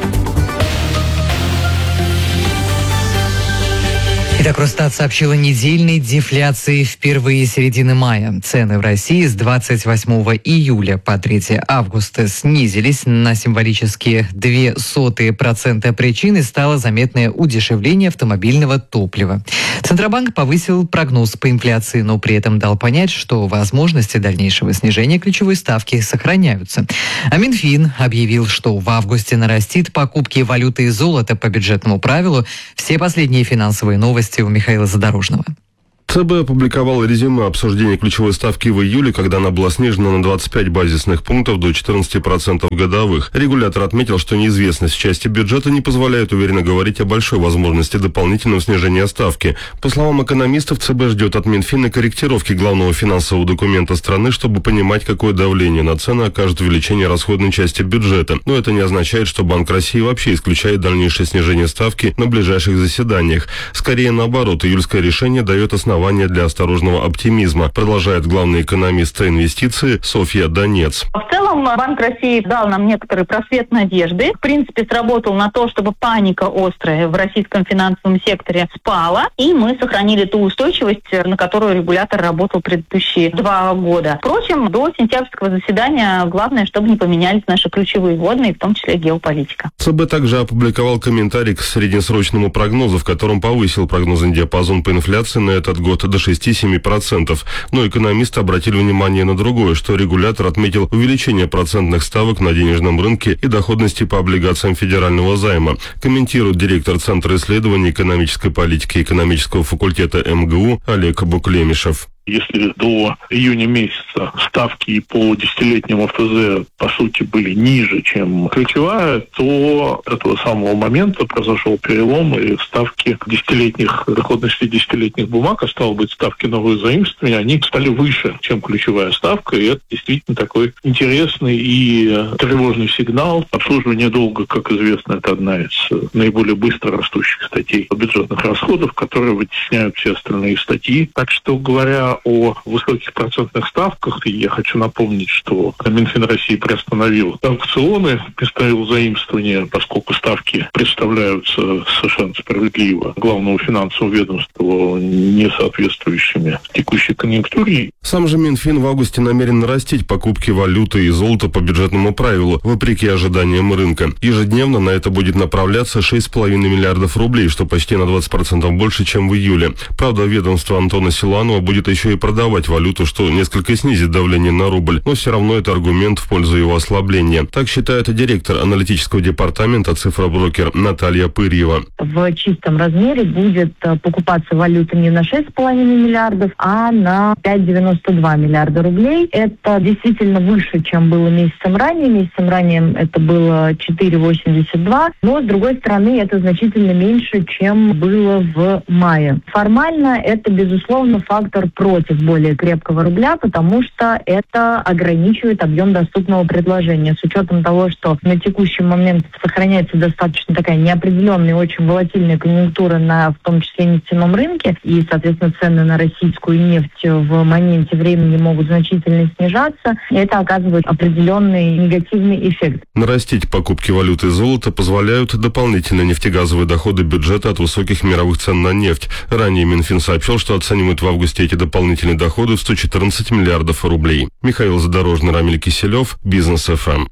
Итак, Росстат сообщила о недельной дефляции впервые с середины мая. Цены в России с двадцать восьмого июля по третьего августа снизились на символические две сотые процента. Причиной стало заметное удешевление автомобильного топлива. Центробанк повысил прогноз по инфляции, но при этом дал понять, что возможности дальнейшего снижения ключевой ставки сохраняются. А Минфин объявил, что в августе нарастит покупки валюты и золота по бюджетному правилу. Все последние финансовые новости у Михаила Задорожного. ЦБ опубликовал резюме обсуждения ключевой ставки в июле, когда она была снижена на двадцать пять базисных пунктов до четырнадцати процентов годовых. Регулятор отметил, что неизвестность в части бюджета не позволяет уверенно говорить о большой возможности дополнительного снижения ставки. По словам экономистов, ЦБ ждет от Минфина корректировки главного финансового документа страны, чтобы понимать, какое давление на цены окажет увеличение расходной части бюджета. Но это не означает, что Банк России вообще исключает дальнейшее снижение ставки на ближайших заседаниях. Скорее наоборот, июльское решение дает основание для осторожного оптимизма, продолжает главный экономист инвестиций Софья Донец. В целом Банк России дал нам некоторый просвет надежды. В принципе, сработал на то, чтобы паника острая в российском финансовом секторе спала, и мы сохранили ту устойчивость, на которую регулятор работал предыдущие два года. Впрочем, до сентябрьского заседания главное, чтобы не поменялись наши ключевые вводные, в том числе геополитика. ЦБ также опубликовал комментарий к среднесрочному прогнозу, в котором повысил прогнозный диапазон по инфляции на этот год до шести-семи процентов. Но экономисты обратили внимание на другое, что регулятор отметил увеличение процентных ставок на денежном рынке и доходности по облигациям федерального займа. Комментирует директор Центра исследований экономической политики экономического факультета эм гэ у Олег Буклемишев. Если до июня месяца ставки по десятилетнему эф зэ по сути были ниже, чем ключевая, то с этого самого момента произошел перелом, и ставки десятилетних, доходности десятилетних бумаг, а стало быть, ставки новых заимствований, они стали выше, чем ключевая ставка, и это действительно такой интересный и тревожный сигнал. Обслуживание долга, как известно, это одна из наиболее быстро растущих статей бюджетных расходов, которые вытесняют все остальные статьи. Так что, говоря о высоких процентных ставках, и я хочу напомнить, что Минфин России приостановил аукционы, приостановил заимствования, поскольку ставки представляются совершенно справедливо главному финансовому ведомству не соответствующими текущей конъюнктуре. Сам же Минфин в августе намерен нарастить покупки валюты и золота по бюджетному правилу, вопреки ожиданиям рынка. Ежедневно на это будет направляться шесть с половиной миллиардов рублей, что почти на двадцать процентов больше, чем в июле. Правда, ведомство Антона Силуанова будет еще и продавать валюту, что несколько снизит давление на рубль, но все равно это аргумент в пользу его ослабления. Так считает директор аналитического департамента «Цифроброкер» Наталья Пырьева. В чистом размере будет покупаться валюта не на шесть с половиной миллиардов, а на пять целых девяносто два миллиарда рублей. Это действительно выше, чем было месяцем ранее. Месяцем ранее это было четыре целых восемьдесят два, но с другой стороны это значительно меньше, чем было в мае. Формально это, безусловно, фактор против более крепкого рубля, потому что это ограничивает объем доступного предложения. С учетом того, что на текущий момент сохраняется достаточно такая неопределенная и очень волатильная конъюнктура на, в том числе, нефтяном рынке, и, соответственно, цены на российскую нефть в моменте времени могут значительно снижаться, и это оказывает определенный негативный эффект. Нарастить покупки валюты и золота позволяют дополнительные нефтегазовые доходы бюджета от высоких мировых цен на нефть. Ранее Минфин сообщил, что оценивает в августе эти дополнительные доходы в сто четырнадцать миллиардов рублей. Михаил Задорожный, Рамиль Киселев, Бизнес эф эм.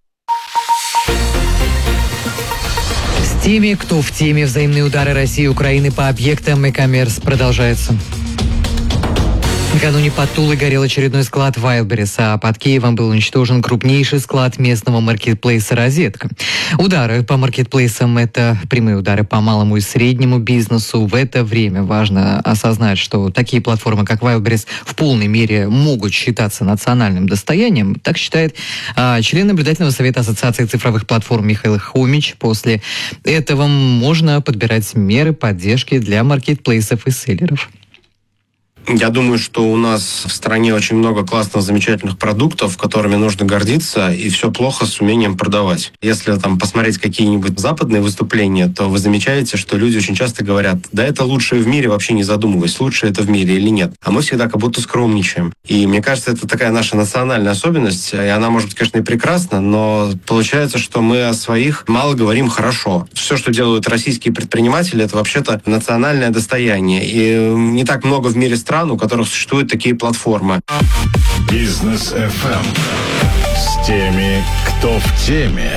С теми, кто в теме, взаимные удары России и Украины по объектам e-commerce продолжаются. Накануне под Тулой горел очередной склад Wildberries, а под Киевом был уничтожен крупнейший склад местного маркетплейса «Розетка». Удары по маркетплейсам – это прямые удары по малому и среднему бизнесу. В это время важно осознать, что такие платформы, как Wildberries, в полной мере могут считаться национальным достоянием. Так считает а, член наблюдательного совета Ассоциации цифровых платформ Михаил Хомич. После этого можно подбирать меры поддержки для маркетплейсов и селлеров. Я думаю, что у нас в стране очень много классных, замечательных продуктов, которыми нужно гордиться, и все плохо с умением продавать. Если там посмотреть какие-нибудь западные выступления, то вы замечаете, что люди очень часто говорят: да это лучшее в мире, вообще не задумываясь, лучше это в мире или нет. А мы всегда как будто скромничаем. И мне кажется, это такая наша национальная особенность, и она может быть, конечно, и прекрасна, но получается, что мы о своих мало говорим хорошо. Все, что делают российские предприниматели, это вообще-то национальное достояние. И не так много в мире стран, у которых существуют такие платформы. Бизнес эф эм с теми, кто в теме.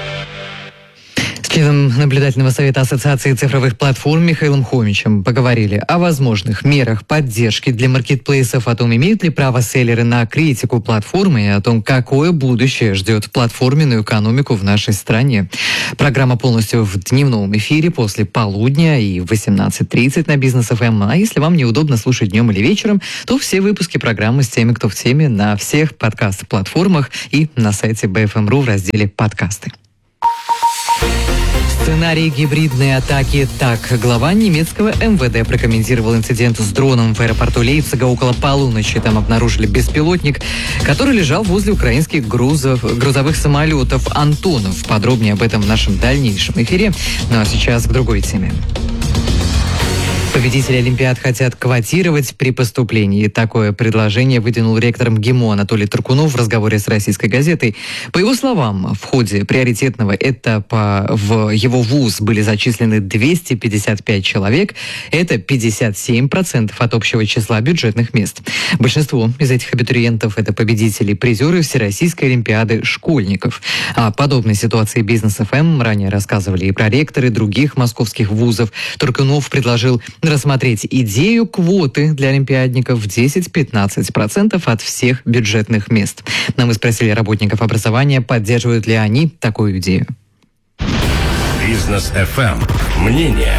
С членом наблюдательного совета Ассоциации цифровых платформ Михаилом Хомичем поговорили о возможных мерах поддержки для маркетплейсов, о том, имеют ли право селлеры на критику платформы, и о том, какое будущее ждет платформенную экономику в нашей стране. Программа полностью в дневном эфире после полудня и в восемнадцать тридцать на Бизнес эф эм. А если вам неудобно слушать днем или вечером, то все выпуски программы с теми, кто в теме, на всех подкаст-платформах и на сайте би эф эм точка ру в разделе «Подкасты». Сценарий гибридной атаки. Так, глава немецкого эм вэ дэ прокомментировал инцидент с дроном в аэропорту Лейпцига около полуночи. Там обнаружили беспилотник, который лежал возле украинских грузов, грузовых самолетов «Антонов». Подробнее об этом в нашем дальнейшем эфире. Ну а сейчас к другой теме. Победители Олимпиад хотят квотировать при поступлении. Такое предложение выдвинул ректор эм гэ эм о Анатолий Туркунов в разговоре с «Российской газетой». По его словам, в ходе приоритетного этапа в его вуз были зачислены двести пятьдесят пять человек. Это пятьдесят семь процентов от общего числа бюджетных мест. Большинство из этих абитуриентов – это победители, призеры Всероссийской Олимпиады школьников. О подобной ситуации Бизнес эф эм ранее рассказывали и проректоры других московских вузов. Туркунов предложил рассмотреть идею квоты для олимпиадников в десять-пятнадцать процентов от всех бюджетных мест. Но мы спросили работников образования, поддерживают ли они такую идею. Бизнес эф эм. Мнение.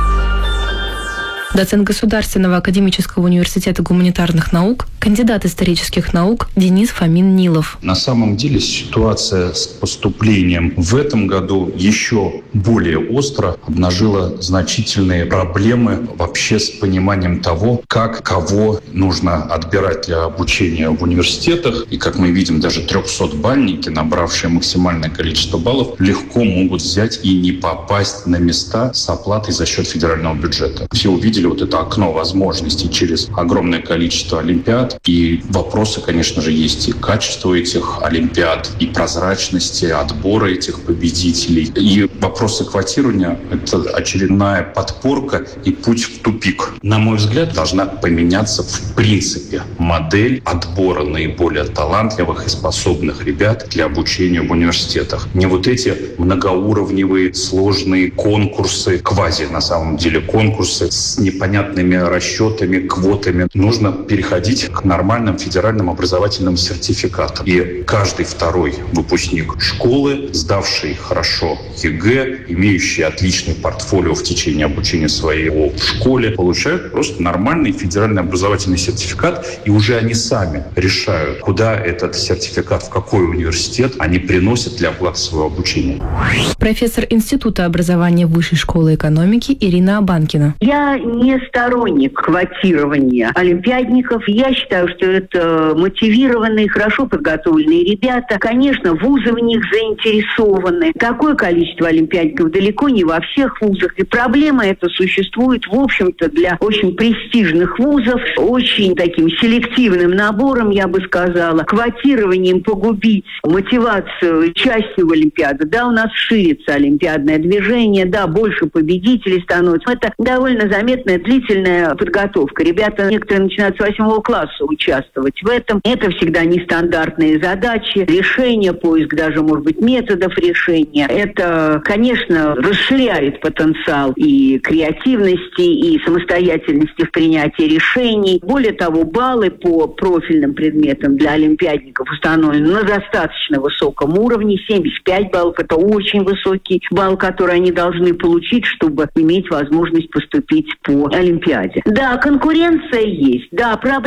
Доцент Государственного академического университета гуманитарных наук, кандидат исторических наук Денис Фомин-Нилов. На самом деле ситуация с поступлением в этом году еще более остро обнажила значительные проблемы вообще с пониманием того, как кого нужно отбирать для обучения в университетах. И, как мы видим, даже трехсотбальники, набравшие максимальное количество баллов, легко могут взять и не попасть на места с оплатой за счет федерального бюджета. Все увидели вот это окно возможностей через огромное количество олимпиад. И вопросы, конечно же, есть и качество этих олимпиад, и прозрачности отбора этих победителей. И вопросы квотирования – это очередная подпорка и путь в тупик. На мой взгляд, должна поменяться в принципе модель отбора наиболее талантливых и способных ребят для обучения в университетах. Не вот эти многоуровневые сложные конкурсы, квази на самом деле конкурсы с непонятными расчетами, квотами. Нужно переходить к нормальным федеральным образовательным сертификатам. И каждый второй выпускник школы, сдавший хорошо е гэ, имеющий отличный портфолио в течение обучения своего в школе, получают просто нормальный федеральный образовательный сертификат, и уже они сами решают, куда этот сертификат, в какой университет они приносят для оплаты своего обучения. Профессор Института образования Высшей школы экономики Ирина Абанкина. Я не сторонник квотирования олимпиадников. Я считаю, что это мотивированные, хорошо подготовленные ребята. Конечно, вузы в них заинтересованы. Такое количество олимпиадников далеко не во всех вузах. И проблема эта существует, в общем-то, для очень престижных вузов, очень таким селективным набором, я бы сказала, квотированием погубить мотивацию частью в Олимпиаду. Да, у нас ширится олимпиадное движение, да, больше победителей становится. Это довольно заметная длительная подготовка. Ребята некоторые начинают с восьмого класса участвовать в этом. Это всегда нестандартные задачи, решения, поиск даже, может быть, методов решения. Это, конечно, расширяет потенциал и креативности, и самостоятельности в принятии решений. Более того, баллы по профильным предметам для олимпиадников установлены на достаточно высоком уровне. семьдесят пять баллов – это очень высокий балл, который они должны получить, чтобы иметь возможность поступить по Олимпиаде. Да, конкуренция есть, да, проблема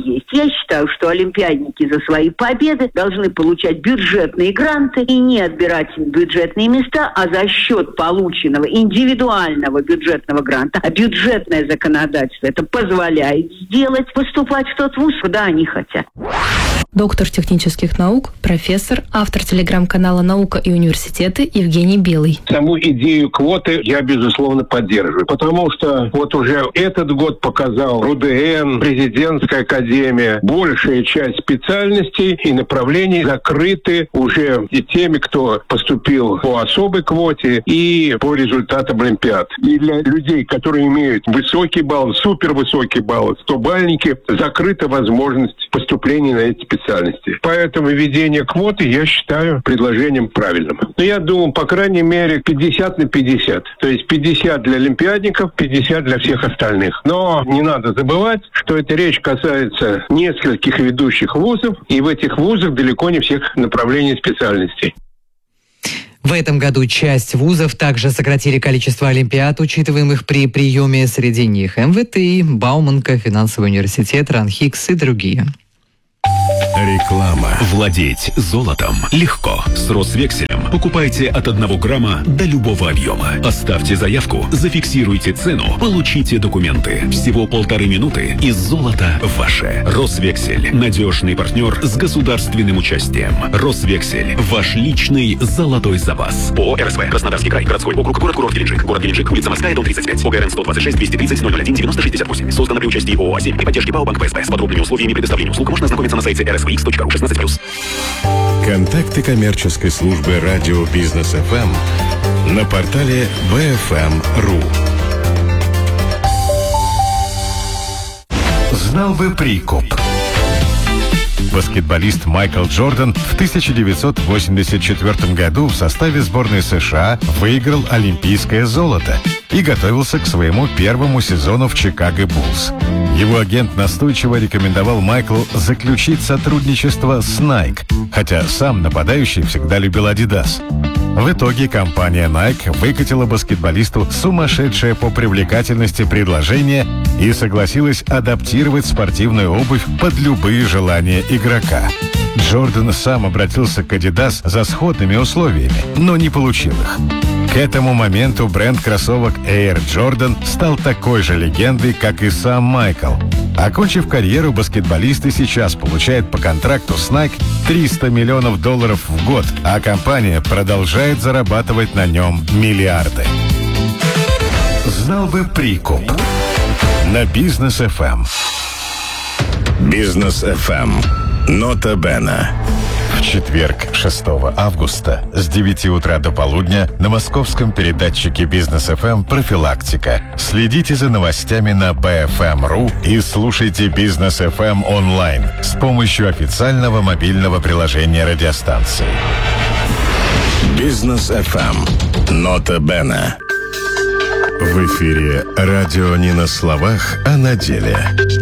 есть. Я считаю, что олимпиадники за свои победы должны получать бюджетные гранты и не отбирать бюджетные места, а за счет полученного индивидуального бюджетного гранта, а бюджетное законодательство это позволяет сделать, поступать в тот вуз, куда они хотят. Доктор технических наук, профессор, автор телеграм-канала «Наука и университеты» Евгений Белый. Саму идею квоты я, безусловно, поддерживаю, потому что вот уже этот год показал РУДН, президентская академия, большая часть специальностей и направлений закрыты уже и теми, кто поступил по особой квоте и по результатам олимпиад. И для людей, которые имеют высокий балл, супервысокий балл, стобальники, закрыта возможность поступления на эти специальности. Поэтому введение квоты я считаю предложением правильным. Но я думаю, по крайней мере, пятьдесят на пятьдесят. То есть пятьдесят для олимпиадников, пятьдесят для всех остальных. Но не надо забывать, что эта речь касается нескольких ведущих вузов, и в этих вузах далеко не всех направлений специальностей. В этом году часть вузов также сократили количество олимпиад, учитываемых при приеме. Среди них эм вэ тэ и, Бауманка, финансовый университет, РАНХИКС и другие. Реклама. Владеть золотом легко. С Росвекселем покупайте от одного грамма до любого объема. Оставьте заявку, зафиксируйте цену, получите документы. Всего полторы минуты и золото ваше. Росвексель. Надежный партнер с государственным участием. Росвексель. Ваш личный золотой запас. ООО эр эс вэ. Краснодарский край. Городской округ. Город-курорт Геленджик. Город Геленджик. Улица Морская, дом тридцать пять. ОГРН сто двадцать шесть двести тридцать ноль ноль один девяносто шестьдесят восемь. Создано при участии ООО «Азим» и поддержке ПАО «Банк ПСБ». С подробными условиями предоставления услуг можно ознакомиться на сайте эр эс вэ икс точка ру шестнадцать плюс. Контакты коммерческой службы радио Бизнес эф эм на портале би эф эм точка ру. Знал бы прикуп. Баскетболист Майкл Джордан в тысяча девятьсот восемьдесят четвёртом году в составе сборной США выиграл олимпийское золото и готовился к своему первому сезону в Чикаго Буллс. Его агент настойчиво рекомендовал Майклу заключить сотрудничество с Nike, хотя сам нападающий всегда любил Adidas. В итоге компания Nike выкатила баскетболисту сумасшедшее по привлекательности предложение и согласилась адаптировать спортивную обувь под любые желания игрока. Джордан сам обратился к Adidas за сходными условиями, но не получил их. К этому моменту бренд кроссовок Air Jordan стал такой же легендой, как и сам Майкл. Окончив карьеру, баскетболист и сейчас получает по контракту с Nike триста миллионов долларов в год, а компания продолжает зарабатывать на нем миллиарды. Знал бы прикуп. На Бизнес эф эм. Бизнес эф эм. Нота Бена. В четверг, шестого августа, с девяти утра до полудня на московском передатчике Бизнес эф эм «Профилактика». Следите за новостями на би эф эм точка ру и слушайте Бизнес эф эм онлайн с помощью официального мобильного приложения радиостанции. Бизнес эф эм. Нота Бена. В эфире радио не на словах, а на деле.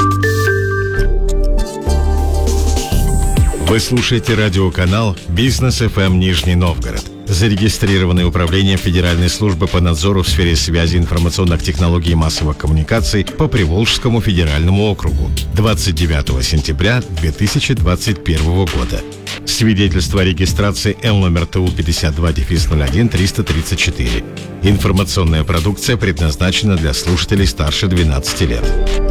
Вы слушаете радиоканал «Бизнес эф эм Нижний Новгород», зарегистрированный Управлением Федеральной службы по надзору в сфере связи, информационных технологий и массовых коммуникаций по Приволжскому федеральному округу двадцать девятого сентября две тысячи двадцать первого года. Свидетельство о регистрации Л номер Т У пятьдесят два ноль один триста тридцать четыре. Информационная продукция предназначена для слушателей старше двенадцати лет.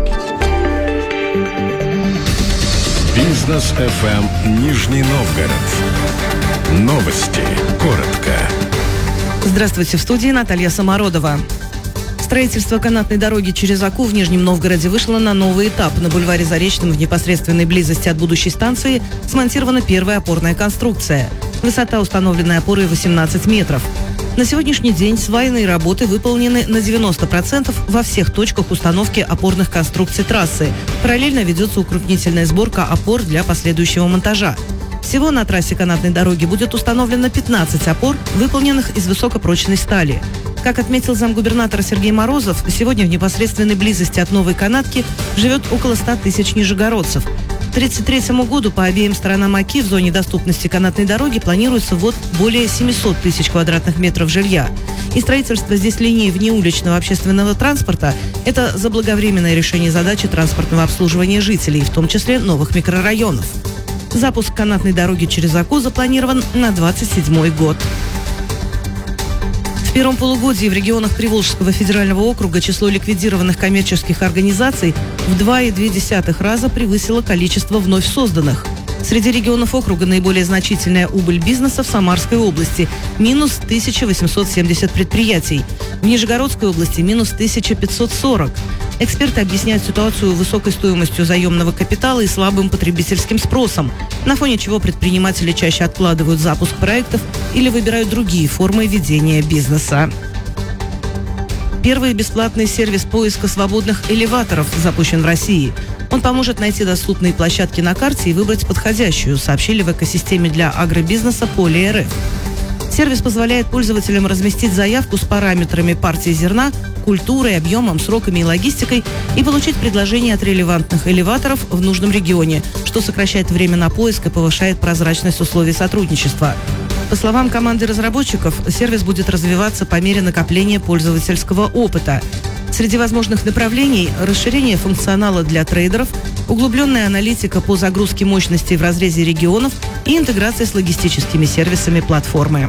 Бизнес эф эм Нижний Новгород. Новости. Коротко. Здравствуйте, в студии Наталья Самородова. Строительство канатной дороги через Оку в Нижнем Новгороде вышло на новый этап. На бульваре Заречном в непосредственной близости от будущей станции смонтирована первая опорная конструкция. Высота установленной опоры восемнадцать метров. На сегодняшний день свайные работы выполнены на девяносто процентов во всех точках установки опорных конструкций трассы. Параллельно ведется укрупнительная сборка опор для последующего монтажа. Всего на трассе канатной дороги будет установлено пятнадцать опор, выполненных из высокопрочной стали. Как отметил замгубернатора Сергей Морозов, сегодня в непосредственной близости от новой канатки живет около ста тысяч нижегородцев. К две тысячи тридцать третьему году по обеим сторонам Оки в зоне доступности канатной дороги планируется ввод более семисот тысяч квадратных метров жилья. И строительство здесь линий внеуличного общественного транспорта – это заблаговременное решение задачи транспортного обслуживания жителей, в том числе новых микрорайонов. Запуск канатной дороги через Аку запланирован на двадцать седьмой год. В первом полугодии в регионах Приволжского федерального округа число ликвидированных коммерческих организаций в два целых две десятых раза превысило количество вновь созданных. Среди регионов округа наиболее значительная убыль бизнеса в Самарской области – минус тысяча восемьсот семьдесят предприятий. В Нижегородской области – минус тысяча пятьсот сорок. Эксперты объясняют ситуацию высокой стоимостью заемного капитала и слабым потребительским спросом, на фоне чего предприниматели чаще откладывают запуск проектов или выбирают другие формы ведения бизнеса. Первый бесплатный сервис поиска свободных элеваторов запущен в России. Он поможет найти доступные площадки на карте и выбрать подходящую, сообщили в экосистеме для агробизнеса Поле.РФ. Сервис позволяет пользователям разместить заявку с параметрами партии зерна, культурой, объемом, сроками и логистикой и получить предложения от релевантных элеваторов в нужном регионе, что сокращает время на поиск и повышает прозрачность условий сотрудничества. По словам команды разработчиков, сервис будет развиваться по мере накопления пользовательского опыта. Среди возможных направлений – расширение функционала для трейдеров, углубленная аналитика по загрузке мощностей в разрезе регионов и интеграция с логистическими сервисами платформы.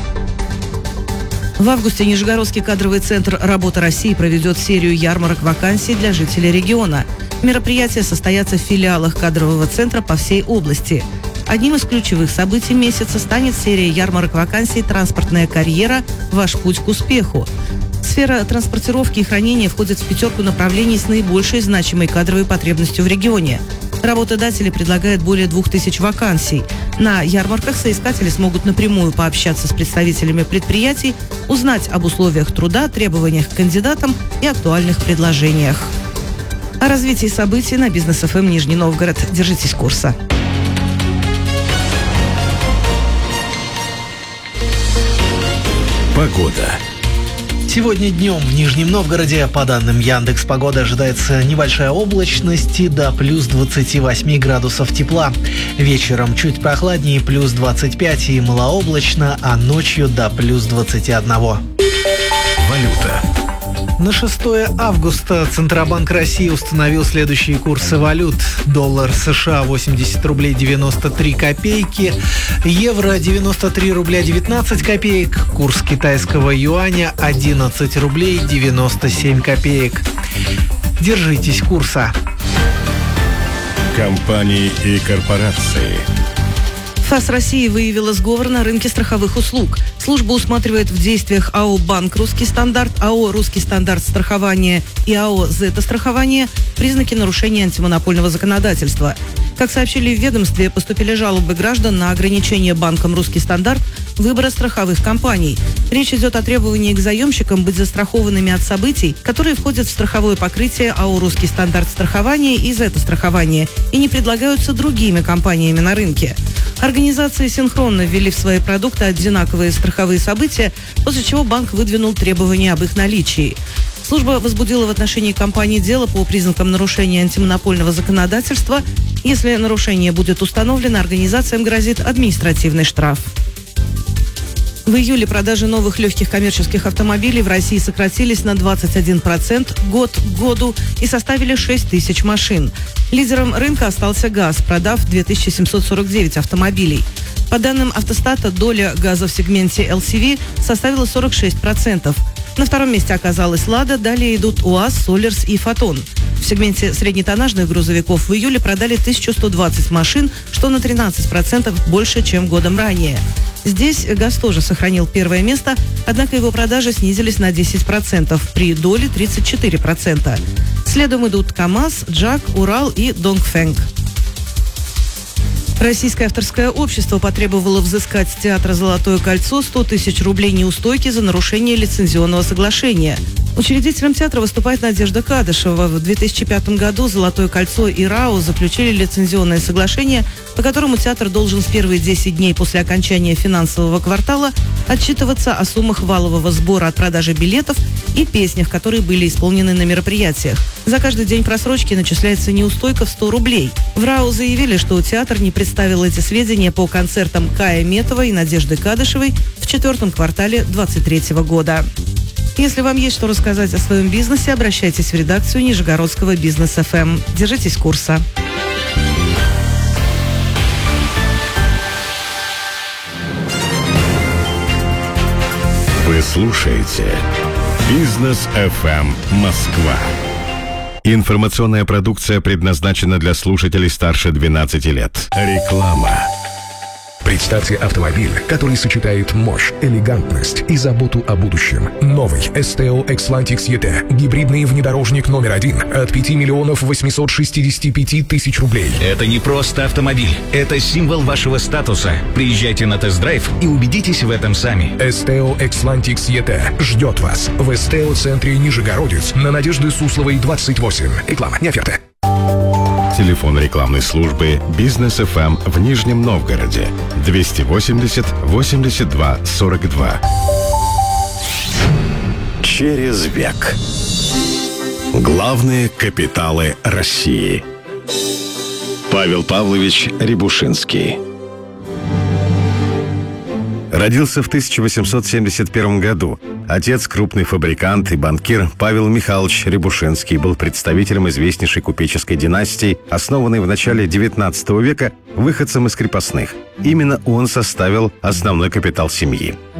В августе Нижегородский кадровый центр «Работа России» проведет серию ярмарок вакансий для жителей региона. Мероприятия состоятся в филиалах кадрового центра по всей области. Одним из ключевых событий месяца станет серия ярмарок вакансий «Транспортная карьера. Ваш путь к успеху». Сфера транспортировки и хранения входит в пятерку направлений с наибольшей значимой кадровой потребностью в регионе. Работодатели предлагают более двух тысяч вакансий. На ярмарках соискатели смогут напрямую пообщаться с представителями предприятий, узнать об условиях труда, требованиях к кандидатам и актуальных предложениях. О развитии событий на Бизнес эф эм Нижний Новгород. Держитесь курса. Погода. Сегодня днем в Нижнем Новгороде, по данным Яндекс.Погоды, ожидается небольшая облачность и до плюс двадцати восьми градусов тепла. Вечером чуть прохладнее, плюс двадцать пять и малооблачно, а ночью до плюс двадцати одного. Валюта. На шестое августа Центробанк России установил следующие курсы валют. Доллар США восемьдесят рублей девяносто три копейки, евро девяносто три рубля девятнадцать копеек, курс китайского юаня одиннадцать рублей девяносто семь копеек. Держитесь курса. Компании и корпорации. ФАС России выявила сговор на рынке страховых услуг. Служба усматривает в действиях АО «Банк Русский стандарт», АО «Русский стандарт страхования» и АО «Зета страхование» признаки нарушения антимонопольного законодательства. Как сообщили в ведомстве, поступили жалобы граждан на ограничение банком «Русский стандарт» выбора страховых компаний. Речь идет о требовании к заемщикам быть застрахованными от событий, которые входят в страховое покрытие АО «Русский стандарт страхования» и «Зета страхование» и не предлагаются другими компаниями на рынке. Организации синхронно ввели в свои продукты одинаковые страховые события, после чего банк выдвинул требования об их наличии. Служба возбудила в отношении компании дело по признакам нарушения антимонопольного законодательства. Если нарушение будет установлено, организациям грозит административный штраф. В июле продажи новых легких коммерческих автомобилей в России сократились на двадцать один процент год к году и составили шесть тысяч машин. Лидером рынка остался ГАЗ, продав две тысячи семьсот сорок девять автомобилей. По данным Автостата, доля ГАЗа в сегменте эл си ви составила сорок шесть процентов. На втором месте оказалась «Лада», далее идут УАЗ, «Солерс» и «Фотон». В сегменте среднетоннажных грузовиков в июле продали тысячу сто двадцать машин, что на тринадцать процентов больше, чем годом ранее. Здесь ГАЗ тоже сохранил первое место, однако его продажи снизились на десять процентов, при доле тридцать четыре процента. Следом идут КАМАЗ, Джак, Урал и Донгфэнг. Российское авторское общество потребовало взыскать с театра «Золотое кольцо» сто тысяч рублей неустойки за нарушение лицензионного соглашения. Учредителем театра выступает Надежда Кадышева. В две тысячи пятом году «Золотое кольцо» и РАО заключили лицензионное соглашение, по которому театр должен в первые десять дней после окончания финансового квартала отчитываться о суммах валового сбора от продажи билетов и песнях, которые были исполнены на мероприятиях. За каждый день просрочки начисляется неустойка в сто рублей. В РАО заявили, что театр не представил эти сведения по концертам Кая Метова и Надежды Кадышевой в четвертом квартале двадцать третьего года. Если вам есть что рассказать о своем бизнесе, обращайтесь в редакцию Нижегородского Бизнес эф эм. Держитесь курса. Вы слушаете Бизнес эф эм Москва. Информационная продукция предназначена для слушателей старше двенадцати лет. Реклама. Представьте автомобиль, который сочетает мощь, элегантность и заботу о будущем. Новый Esteo Xlantix и ти. Гибридный внедорожник номер один от пяти миллионов восьмисот шестидесяти пяти тысяч рублей. Это не просто автомобиль. Это символ вашего статуса. Приезжайте на тест-драйв и убедитесь в этом сами. Esteo Xlantix и ти ждет вас в Esteo-центре Нижегородец на Надежды Сусловой, двадцать восемь. Реклама, не оферта. Телефон рекламной службы Бизнес эф эм в Нижнем Новгороде двести восемьдесят восемьдесят два сорок два. Через век. Главные капиталы России. Павел Павлович Рябушинский. Родился в тысяча восемьсот семьдесят первом году. Отец, крупный фабрикант и банкир Павел Михайлович Рябушинский, был представителем известнейшей купеческой династии, основанной в начале девятнадцатого века выходцем из крепостных. Именно он составил основной капитал семьи.